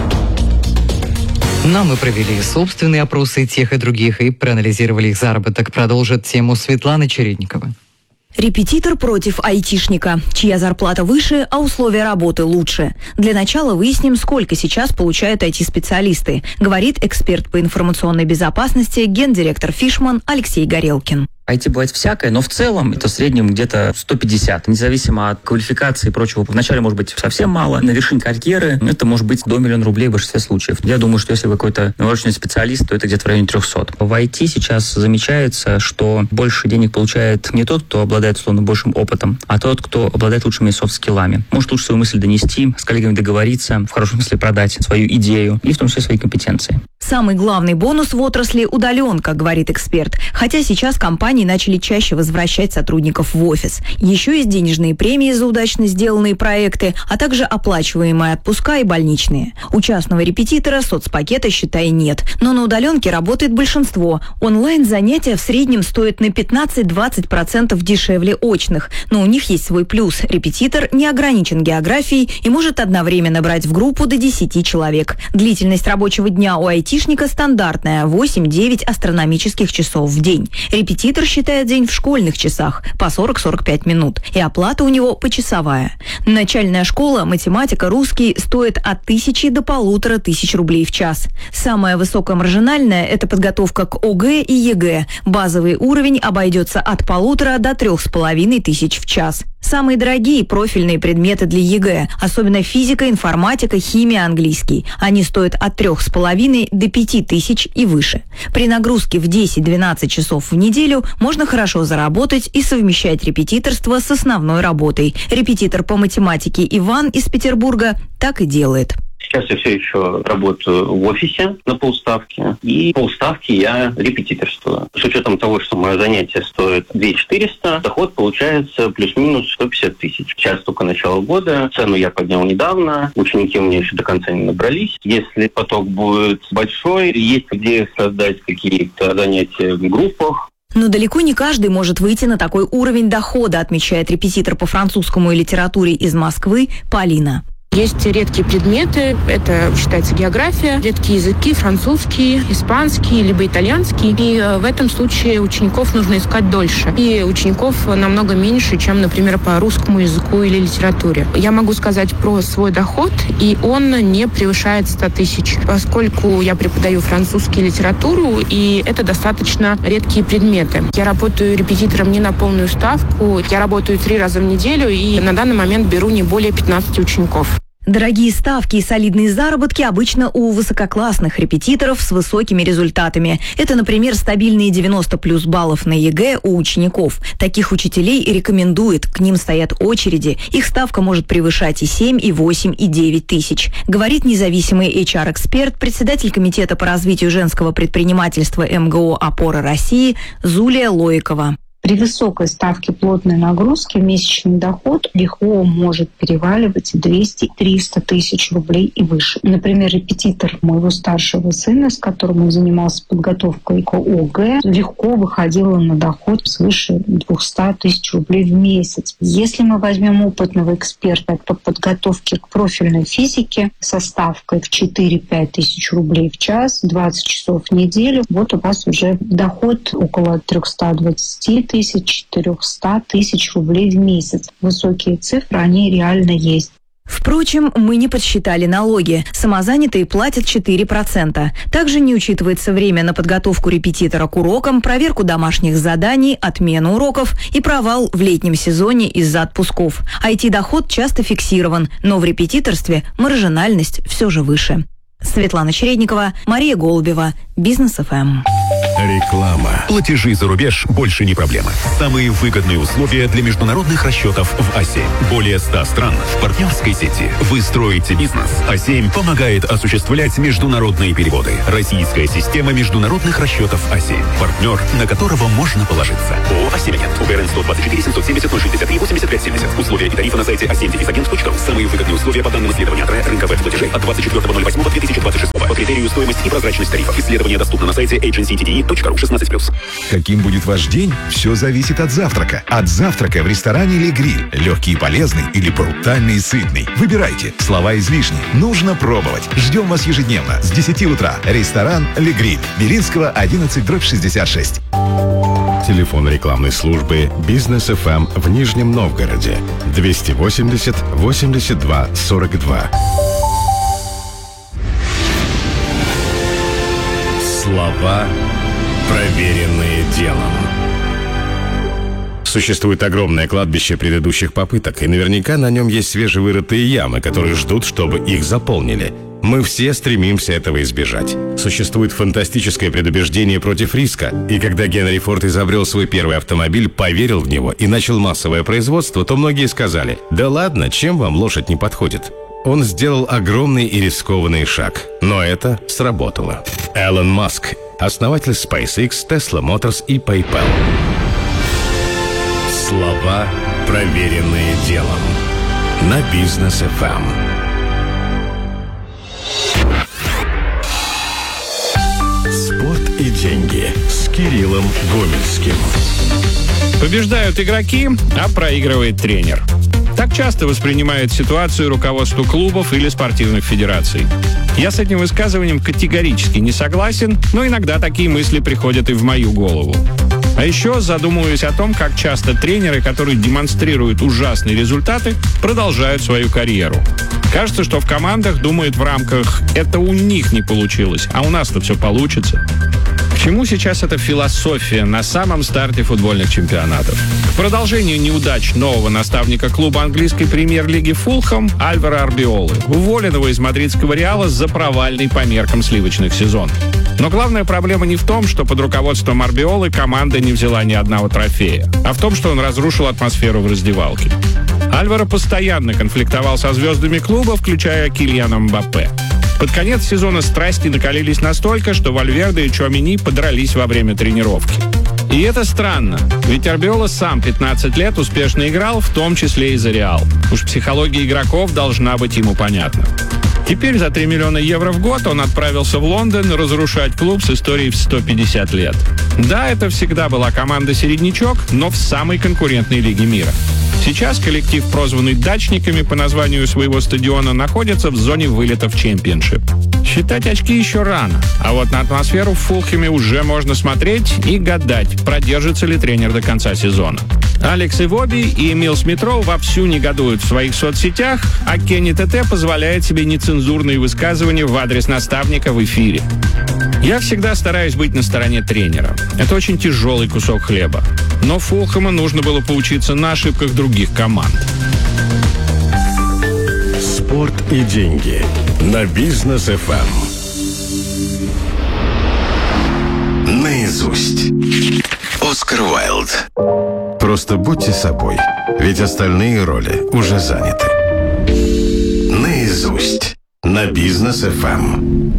Но мы провели собственные опросы тех и других и проанализировали их заработок. Продолжит тему Светлана Чередникова. Репетитор против айтишника. Чья зарплата выше, а условия работы лучше. Для начала выясним, сколько сейчас получают ай ти-специалисты, говорит эксперт по информационной безопасности, гендиректор Фишман Алексей Горелкин. ай ти бывает всякое, но в целом это в среднем где-то сто пятьдесят, независимо от квалификации и прочего. Вначале может быть совсем мало, на вершине карьеры это может быть до миллиона рублей в большинстве случаев. Я думаю, что если вы какой-то научный специалист, то это где-то в районе трехсот. В ай ти сейчас замечается, что больше денег получает не тот, кто обладает условно большим опытом, а тот, кто обладает лучшими софт-скиллами. Может лучше свою мысль донести, с коллегами договориться, в хорошем смысле продать свою идею и в том числе свои компетенции. Самый главный бонус в отрасли – удаленка, говорит эксперт. Хотя сейчас компании начали чаще возвращать сотрудников в офис. Еще есть денежные премии за удачно сделанные проекты, а также оплачиваемые отпуска и больничные. У частного репетитора соцпакета, считай, нет. Но на удаленке работает большинство. Онлайн-занятия в среднем стоят на пятнадцать-двадцать процентов дешевле очных. Но у них есть свой плюс. Репетитор не ограничен географией и может одновременно брать в группу до десяти человек. Длительность рабочего дня у айтишника стандартная – восемь-девять астрономических часов в день. Репетитор считает день в школьных часах по сорок-сорок пять минут. И оплата у него почасовая. Начальная школа, математика, русский стоит от тысячи до полутора тысяч рублей в час. Самая высокомаржинальная – это подготовка к о гэ и е гэ. Базовый уровень обойдется от полутора до трех с половиной тысяч в час. Самые дорогие профильные предметы для е гэ, особенно физика, информатика, химия, английский. Они стоят от трех с половиной до пяти тысяч и выше. При нагрузке в десять-двенадцать часов в неделю можно хорошо заработать и совмещать репетиторство с основной работой. Репетитор по математике Иван из Петербурга так и делает. Сейчас я все еще работаю в офисе на полставки, и полставки я репетиторствую. С учетом того, что мое занятие стоит две тысячи четыреста, доход получается плюс-минус сто пятьдесят тысяч. Сейчас только начало года, цену я поднял недавно, ученики у меня еще до конца не набрались. Если поток будет большой, есть идея создать какие-то занятия в группах. Но далеко не каждый может выйти на такой уровень дохода, отмечает репетитор по французскому и литературе из Москвы Полина. Есть редкие предметы, это считается география, редкие языки, французский, испанский, либо итальянский. И в этом случае учеников нужно искать дольше. И учеников намного меньше, чем, например, по русскому языку или литературе. Я могу сказать про свой доход, и он не превышает сто тысяч, поскольку я преподаю французский, литературу, и это достаточно редкие предметы. Я работаю репетитором не на полную ставку, я работаю три раза в неделю, и на данный момент беру не более пятнадцати учеников. Дорогие ставки и солидные заработки обычно у высококлассных репетиторов с высокими результатами. Это, например, стабильные девяносто плюс баллов на ЕГЭ у учеников. Таких учителей рекомендуют, к ним стоят очереди. Их ставка может превышать и семь, и восемь, и девять тысяч. Говорит независимый эйч ар-эксперт, председатель Комитета по развитию женского предпринимательства эм гэ о «Опора России» Зулия Лоикова. При высокой ставке плотной нагрузки месячный доход легко может переваливать двести-триста тысяч рублей и выше. Например, репетитор моего старшего сына, с которым он занимался подготовкой к о гэ, легко выходила на доход свыше двухсот тысяч рублей в месяц. Если мы возьмем опытного эксперта по подготовке к профильной физике со ставкой в четыре-пять тысяч рублей в час, двадцать часов в неделю, вот у вас уже доход около триста двадцать тысяч, четыреста тысяч рублей в месяц. Высокие цифры, они реально есть. Впрочем, мы не подсчитали налоги. Самозанятые платят четыре процента. Также не учитывается время на подготовку репетитора к урокам, проверку домашних заданий, отмену уроков и провал в летнем сезоне из-за отпусков. ай ти-доход часто фиксирован, но в репетиторстве маржинальность все же выше. Светлана Чередникова, Мария Голубева, Бизнес эф эм. Реклама. Платежи за рубеж больше не проблема. Самые выгодные условия для международных расчетов в а семь. Более ста стран в партнерской сети. Вы строите бизнес. а семь помогает осуществлять международные переводы. Российская система международных расчетов а семь. Партнер, на которого можно положиться. ООО «а семь Агент». УГРН сто двадцать четыре семьсот семьдесят ноль шестьдесят три восемьдесят пять семьдесят. Условия и тарифы на сайте а семь агент точка ру. Самые выгодные условия по данным исследования рынка веб-платежей от двадцать четвёртого ноль восьмого две тысячи двадцать шестого. По критерию стоимость и прозрачность тарифов. Исследование доступно на сайте эйдженси ти ди и точка ру шестнадцать плюс. Каким будет ваш день, все зависит от завтрака. От завтрака в ресторане «Ле Гриль». Легкий и полезный или брутальный и сытный. Выбирайте. Слова излишни. Нужно пробовать. Ждем вас ежедневно с десяти утра. Ресторан «Ле Гриль». Белинского, одиннадцать, дробь шестьдесят шесть. Телефон рекламной службы «Бизнес эф эм» в Нижнем Новгороде. двести восемьдесят восемьдесят два сорок два. Слова, проверенные делом. Существует огромное кладбище предыдущих попыток, и наверняка на нем есть свежевырытые ямы, которые ждут, чтобы их заполнили. Мы все стремимся этого избежать. Существует фантастическое предубеждение против риска, и когда Генри Форд изобрел свой первый автомобиль, поверил в него и начал массовое производство, то многие сказали: «Да ладно, чем вам лошадь не подходит?» Он сделал огромный и рискованный шаг, но это сработало. Элон Маск, основатель SpaceX, Tesla Motors и PayPal. Слова, проверенные делом. На Бизнес эф эм. Спорт и деньги с Кириллом Гомельским. Побеждают игроки, а проигрывает тренер. Так часто воспринимает ситуацию руководство клубов или спортивных федераций. Я с этим высказыванием категорически не согласен, но иногда такие мысли приходят и в мою голову. А еще задумываюсь о том, как часто тренеры, которые демонстрируют ужасные результаты, продолжают свою карьеру. Кажется, что в командах думают в рамках «это у них не получилось, а у нас-то все получится». К чему сейчас эта философия на самом старте футбольных чемпионатов? К продолжению неудач нового наставника клуба английской премьер-лиги Фулхэм Альваро Арбиолы, уволенного из мадридского Реала за провальный по меркам сливочных сезон. Но главная проблема не в том, что под руководством Арбиолы команда не взяла ни одного трофея, а в том, что он разрушил атмосферу в раздевалке. Альваро постоянно конфликтовал со звездами клуба, включая Килиана Мбаппе. Под конец сезона страсти накалились настолько, что Вальверде и Чуамени подрались во время тренировки. И это странно, ведь Арбиола сам пятнадцать лет успешно играл, в том числе и за Реал. Уж психология игроков должна быть ему понятна. Теперь за три миллиона евро в год он отправился в Лондон разрушать клуб с историей в сто пятьдесят лет. Да, это всегда была команда-середнячок, но в самой конкурентной лиге мира. Сейчас коллектив, прозванный «Дачниками» по названию своего стадиона, находится в зоне вылета в чемпионшип. Считать очки еще рано, а вот на атмосферу в Фулхэме уже можно смотреть и гадать, продержится ли тренер до конца сезона. Алекс Ивоби и Эмил Смит-Роу вовсю негодуют в своих соцсетях, а Кенни ТТ позволяет себе нецензурные высказывания в адрес наставника в эфире. Я всегда стараюсь быть на стороне тренера. Это очень тяжелый кусок хлеба. Но Фулхэму нужно было поучиться на ошибках других команд. Спорт и деньги на Бизнес эф эм. Наизусть. Оскар Уайлд. Просто будьте собой, ведь остальные роли уже заняты. Наизусть на Бизнес эф эм.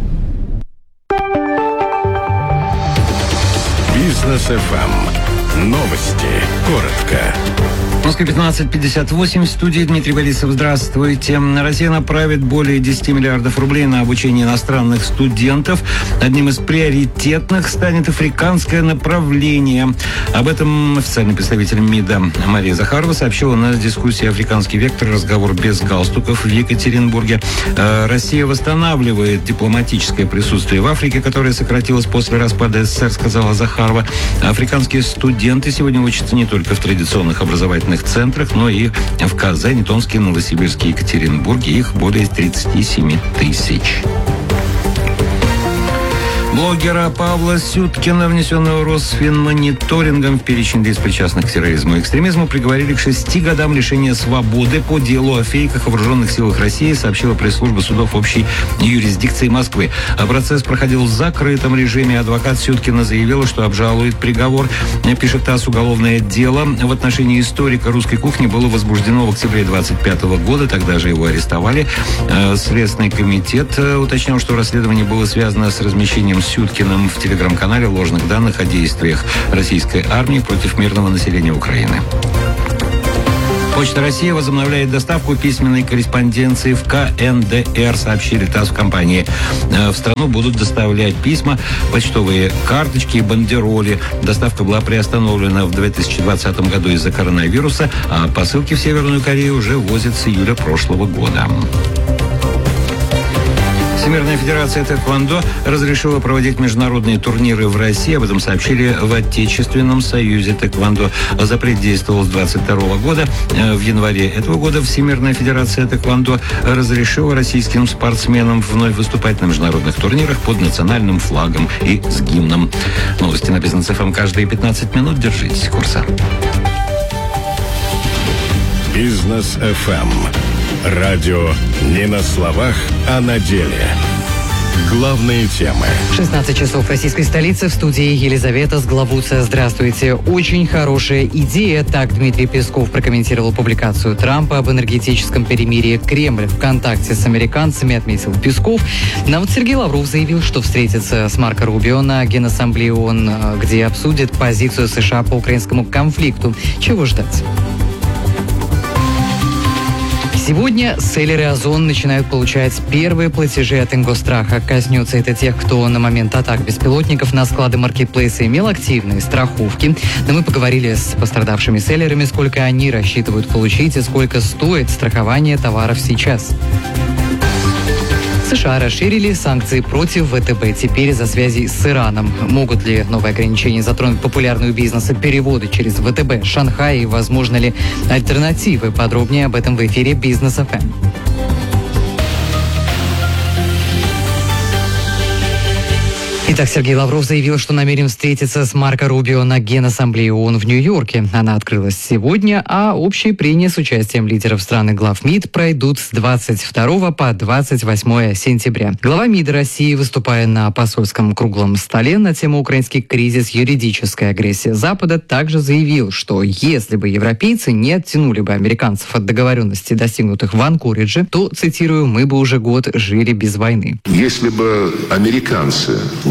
Бизнес эф эм. Новости. Коротко. В Москве пятнадцать пятьдесят восемь. В студии Дмитрий Борисов. Здравствуйте. Россия направит более десять миллиардов рублей на обучение иностранных студентов. Одним из приоритетных станет африканское направление. Об этом официальный представитель МИДа Мария Захарова сообщила на дискуссии «Африканский вектор. Разговор без галстуков» в Екатеринбурге. Россия восстанавливает дипломатическое присутствие в Африке, которое сократилось после распада СССР, сказала Захарова. Африканские студенты сегодня учатся не только в традиционных образовательных центрах, но и в Казани, Томске, Новосибирске, Екатеринбурге. Их более тридцать семь тысяч. Блогера Павла Сюткина, внесенного Росфинмониторингом в перечень лиц, причастных к терроризму и экстремизму, приговорили к шести годам лишения свободы по делу о фейках о вооруженных силах России, сообщила пресс-служба судов общей юрисдикции Москвы. А процесс проходил в закрытом режиме. Адвокат Сюткина заявила, что обжалует приговор. Пишет ТАСС, уголовное дело в отношении историка русской кухни было возбуждено в октябре двадцать пятого года. Тогда же его арестовали. Следственный комитет уточнил, что расследование было связано с размещением Сюткиным в телеграм-канале ложных данных о действиях российской армии против мирного населения Украины. Почта России возобновляет доставку письменной корреспонденции в ка эн дэ эр, сообщили ТАСС в компании. В страну будут доставлять письма, почтовые карточки и бандероли. Доставка была приостановлена в две тысячи двадцатом году из-за коронавируса, а посылки в Северную Корею уже возят с июля прошлого года. Всемирная федерация тэквондо разрешила проводить международные турниры в России. Об этом сообщили в Отечественном союзе тэквондо. Запрет действовал с двадцать второго года. В январе этого года Всемирная федерация тэквондо разрешила российским спортсменам вновь выступать на международных турнирах под национальным флагом и с гимном. Новости на Бизнес эф эм каждые пятнадцать минут. Держитесь курса. Бизнес эф эм. Радио не на словах, а на деле. Главные темы. шестнадцать часов в российской столице. В студии Елизавета Сглавуция. Здравствуйте. Очень хорошая идея. Так Дмитрий Песков прокомментировал публикацию Трампа об энергетическом перемирии. Кремль в контакте с американцами, отметил Песков. Но вот Сергей Лавров заявил, что встретится с Марко Рубио на Генассамблее ООН, где обсудит позицию США по украинскому конфликту. Чего ждать? Сегодня селлеры Озон начинают получать первые платежи от Ингостраха. Коснется это тех, кто на момент атак беспилотников на склады маркетплейса имел активные страховки. Но мы поговорили с пострадавшими селлерами, сколько они рассчитывают получить и сколько стоит страхование товаров сейчас. США расширили санкции против вэ тэ бэ теперь из-за связи с Ираном. Могут ли новые ограничения затронуть популярную бизнесы переводы через вэ тэ бэ, Шанхай и возможно ли альтернативы? Подробнее об этом в эфире Бизнес эф эм. Итак, Сергей Лавров заявил, что намерен встретиться с Марко Рубио на Генассамблее ООН в Нью-Йорке. Она открылась сегодня, а общие прения с участием лидеров стран и глав МИД пройдут с двадцать второго по двадцать восьмое сентября. Глава МИДа России, выступая на посольском круглом столе на тему «Украинский кризис. Юридическая агрессия Запада», также заявил, что если бы европейцы не оттянули бы американцев от договоренностей, достигнутых в Анкоридже, то, цитирую, «мы бы уже год жили без войны». Если бы американцы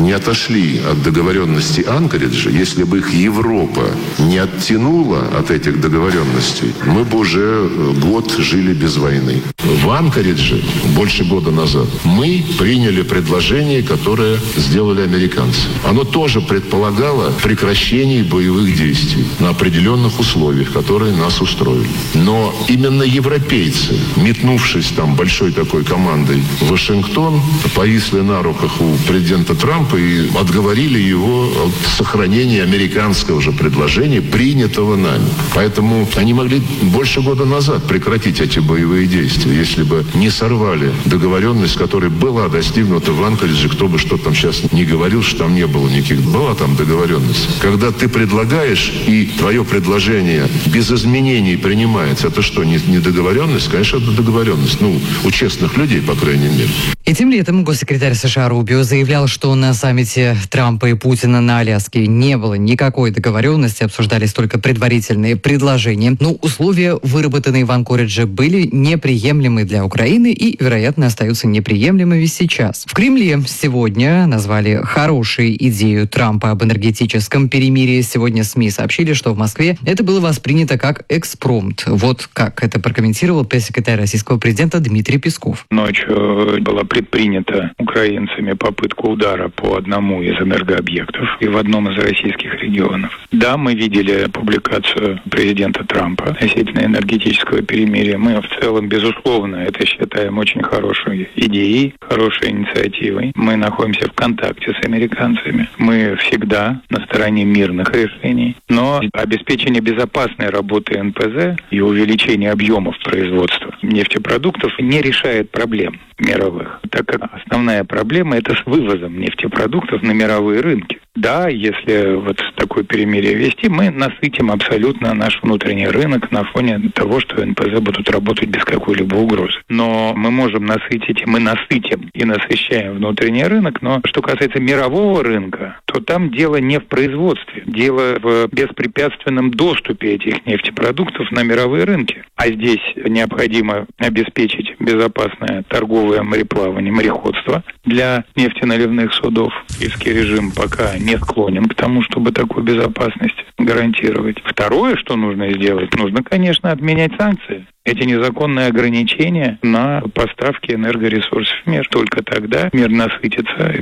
не отошли от договоренностей Анкориджа, если бы их Европа не оттянула от этих договоренностей, мы бы уже год жили без войны. В Анкоридже больше года назад мы приняли предложение, которое сделали американцы. Оно тоже предполагало прекращение боевых действий на определенных условиях, которые нас устроили. Но именно европейцы, метнувшись там большой такой командой в Вашингтон, повисли на руках у президента Трампа и отговорили его от сохранения американского же предложения, принятого нами. Поэтому они могли больше года назад прекратить эти боевые действия, если бы не сорвали договоренность, которая была достигнута в Анкоридже. Кто бы что там сейчас не говорил, что там не было никаких. Была там договоренность. Когда ты предлагаешь, и твое предложение без изменений принимается, это что, не, не договоренность? Конечно, это договоренность. Ну, у честных людей, по крайней мере. Этим летом госсекретарь США Рубио заявлял, что на саммите Трампа и Путина на Аляске не было никакой договоренности, обсуждались только предварительные предложения. Но условия, выработанные в Анкоридже, были неприемлемы для Украины и, вероятно, остаются неприемлемыми сейчас. В Кремле сегодня назвали хорошей идею Трампа об энергетическом перемирии. Сегодня СМИ сообщили, что в Москве это было воспринято как экспромт. Вот как это прокомментировал пресс-секретарь российского президента Дмитрий Песков. Ночью была предпринята украинцами попытка удара по одному из энергообъектов и в одном из российских регионов. Да, мы видели публикацию президента Трампа относительно энергетического перемирия. Мы в целом, безусловно, это считаем очень хорошей идеей, хорошей инициативой. Мы находимся в контакте с американцами. Мы всегда на стороне мирных решений. Но обеспечение безопасной работы эн пэ зэ и увеличение объемов производства нефтепродуктов не решает проблем мировых, так как основная проблема – это с вывозом нефтепродуктов на мировые рынки. Да, если вот такое перемирие вести, мы насытим абсолютно наш внутренний рынок на фоне того, что эн пэ зэ будут работать без какой-либо угрозы. Но мы можем насытить, мы насытим и насыщаем внутренний рынок, но что касается мирового рынка, то там дело не в производстве, дело в беспрепятственном доступе этих нефтепродуктов на мировые рынки. А здесь необходимо обеспечить безопасное торговое мореплавание, мореходство для нефтеналивных судов. Киевский режим пока не склонен к тому, чтобы такую безопасность гарантировать. Второе, что нужно сделать, нужно, конечно, отменять санкции. Эти незаконные ограничения на поставки энергоресурсов в мир. Только тогда мир насытится.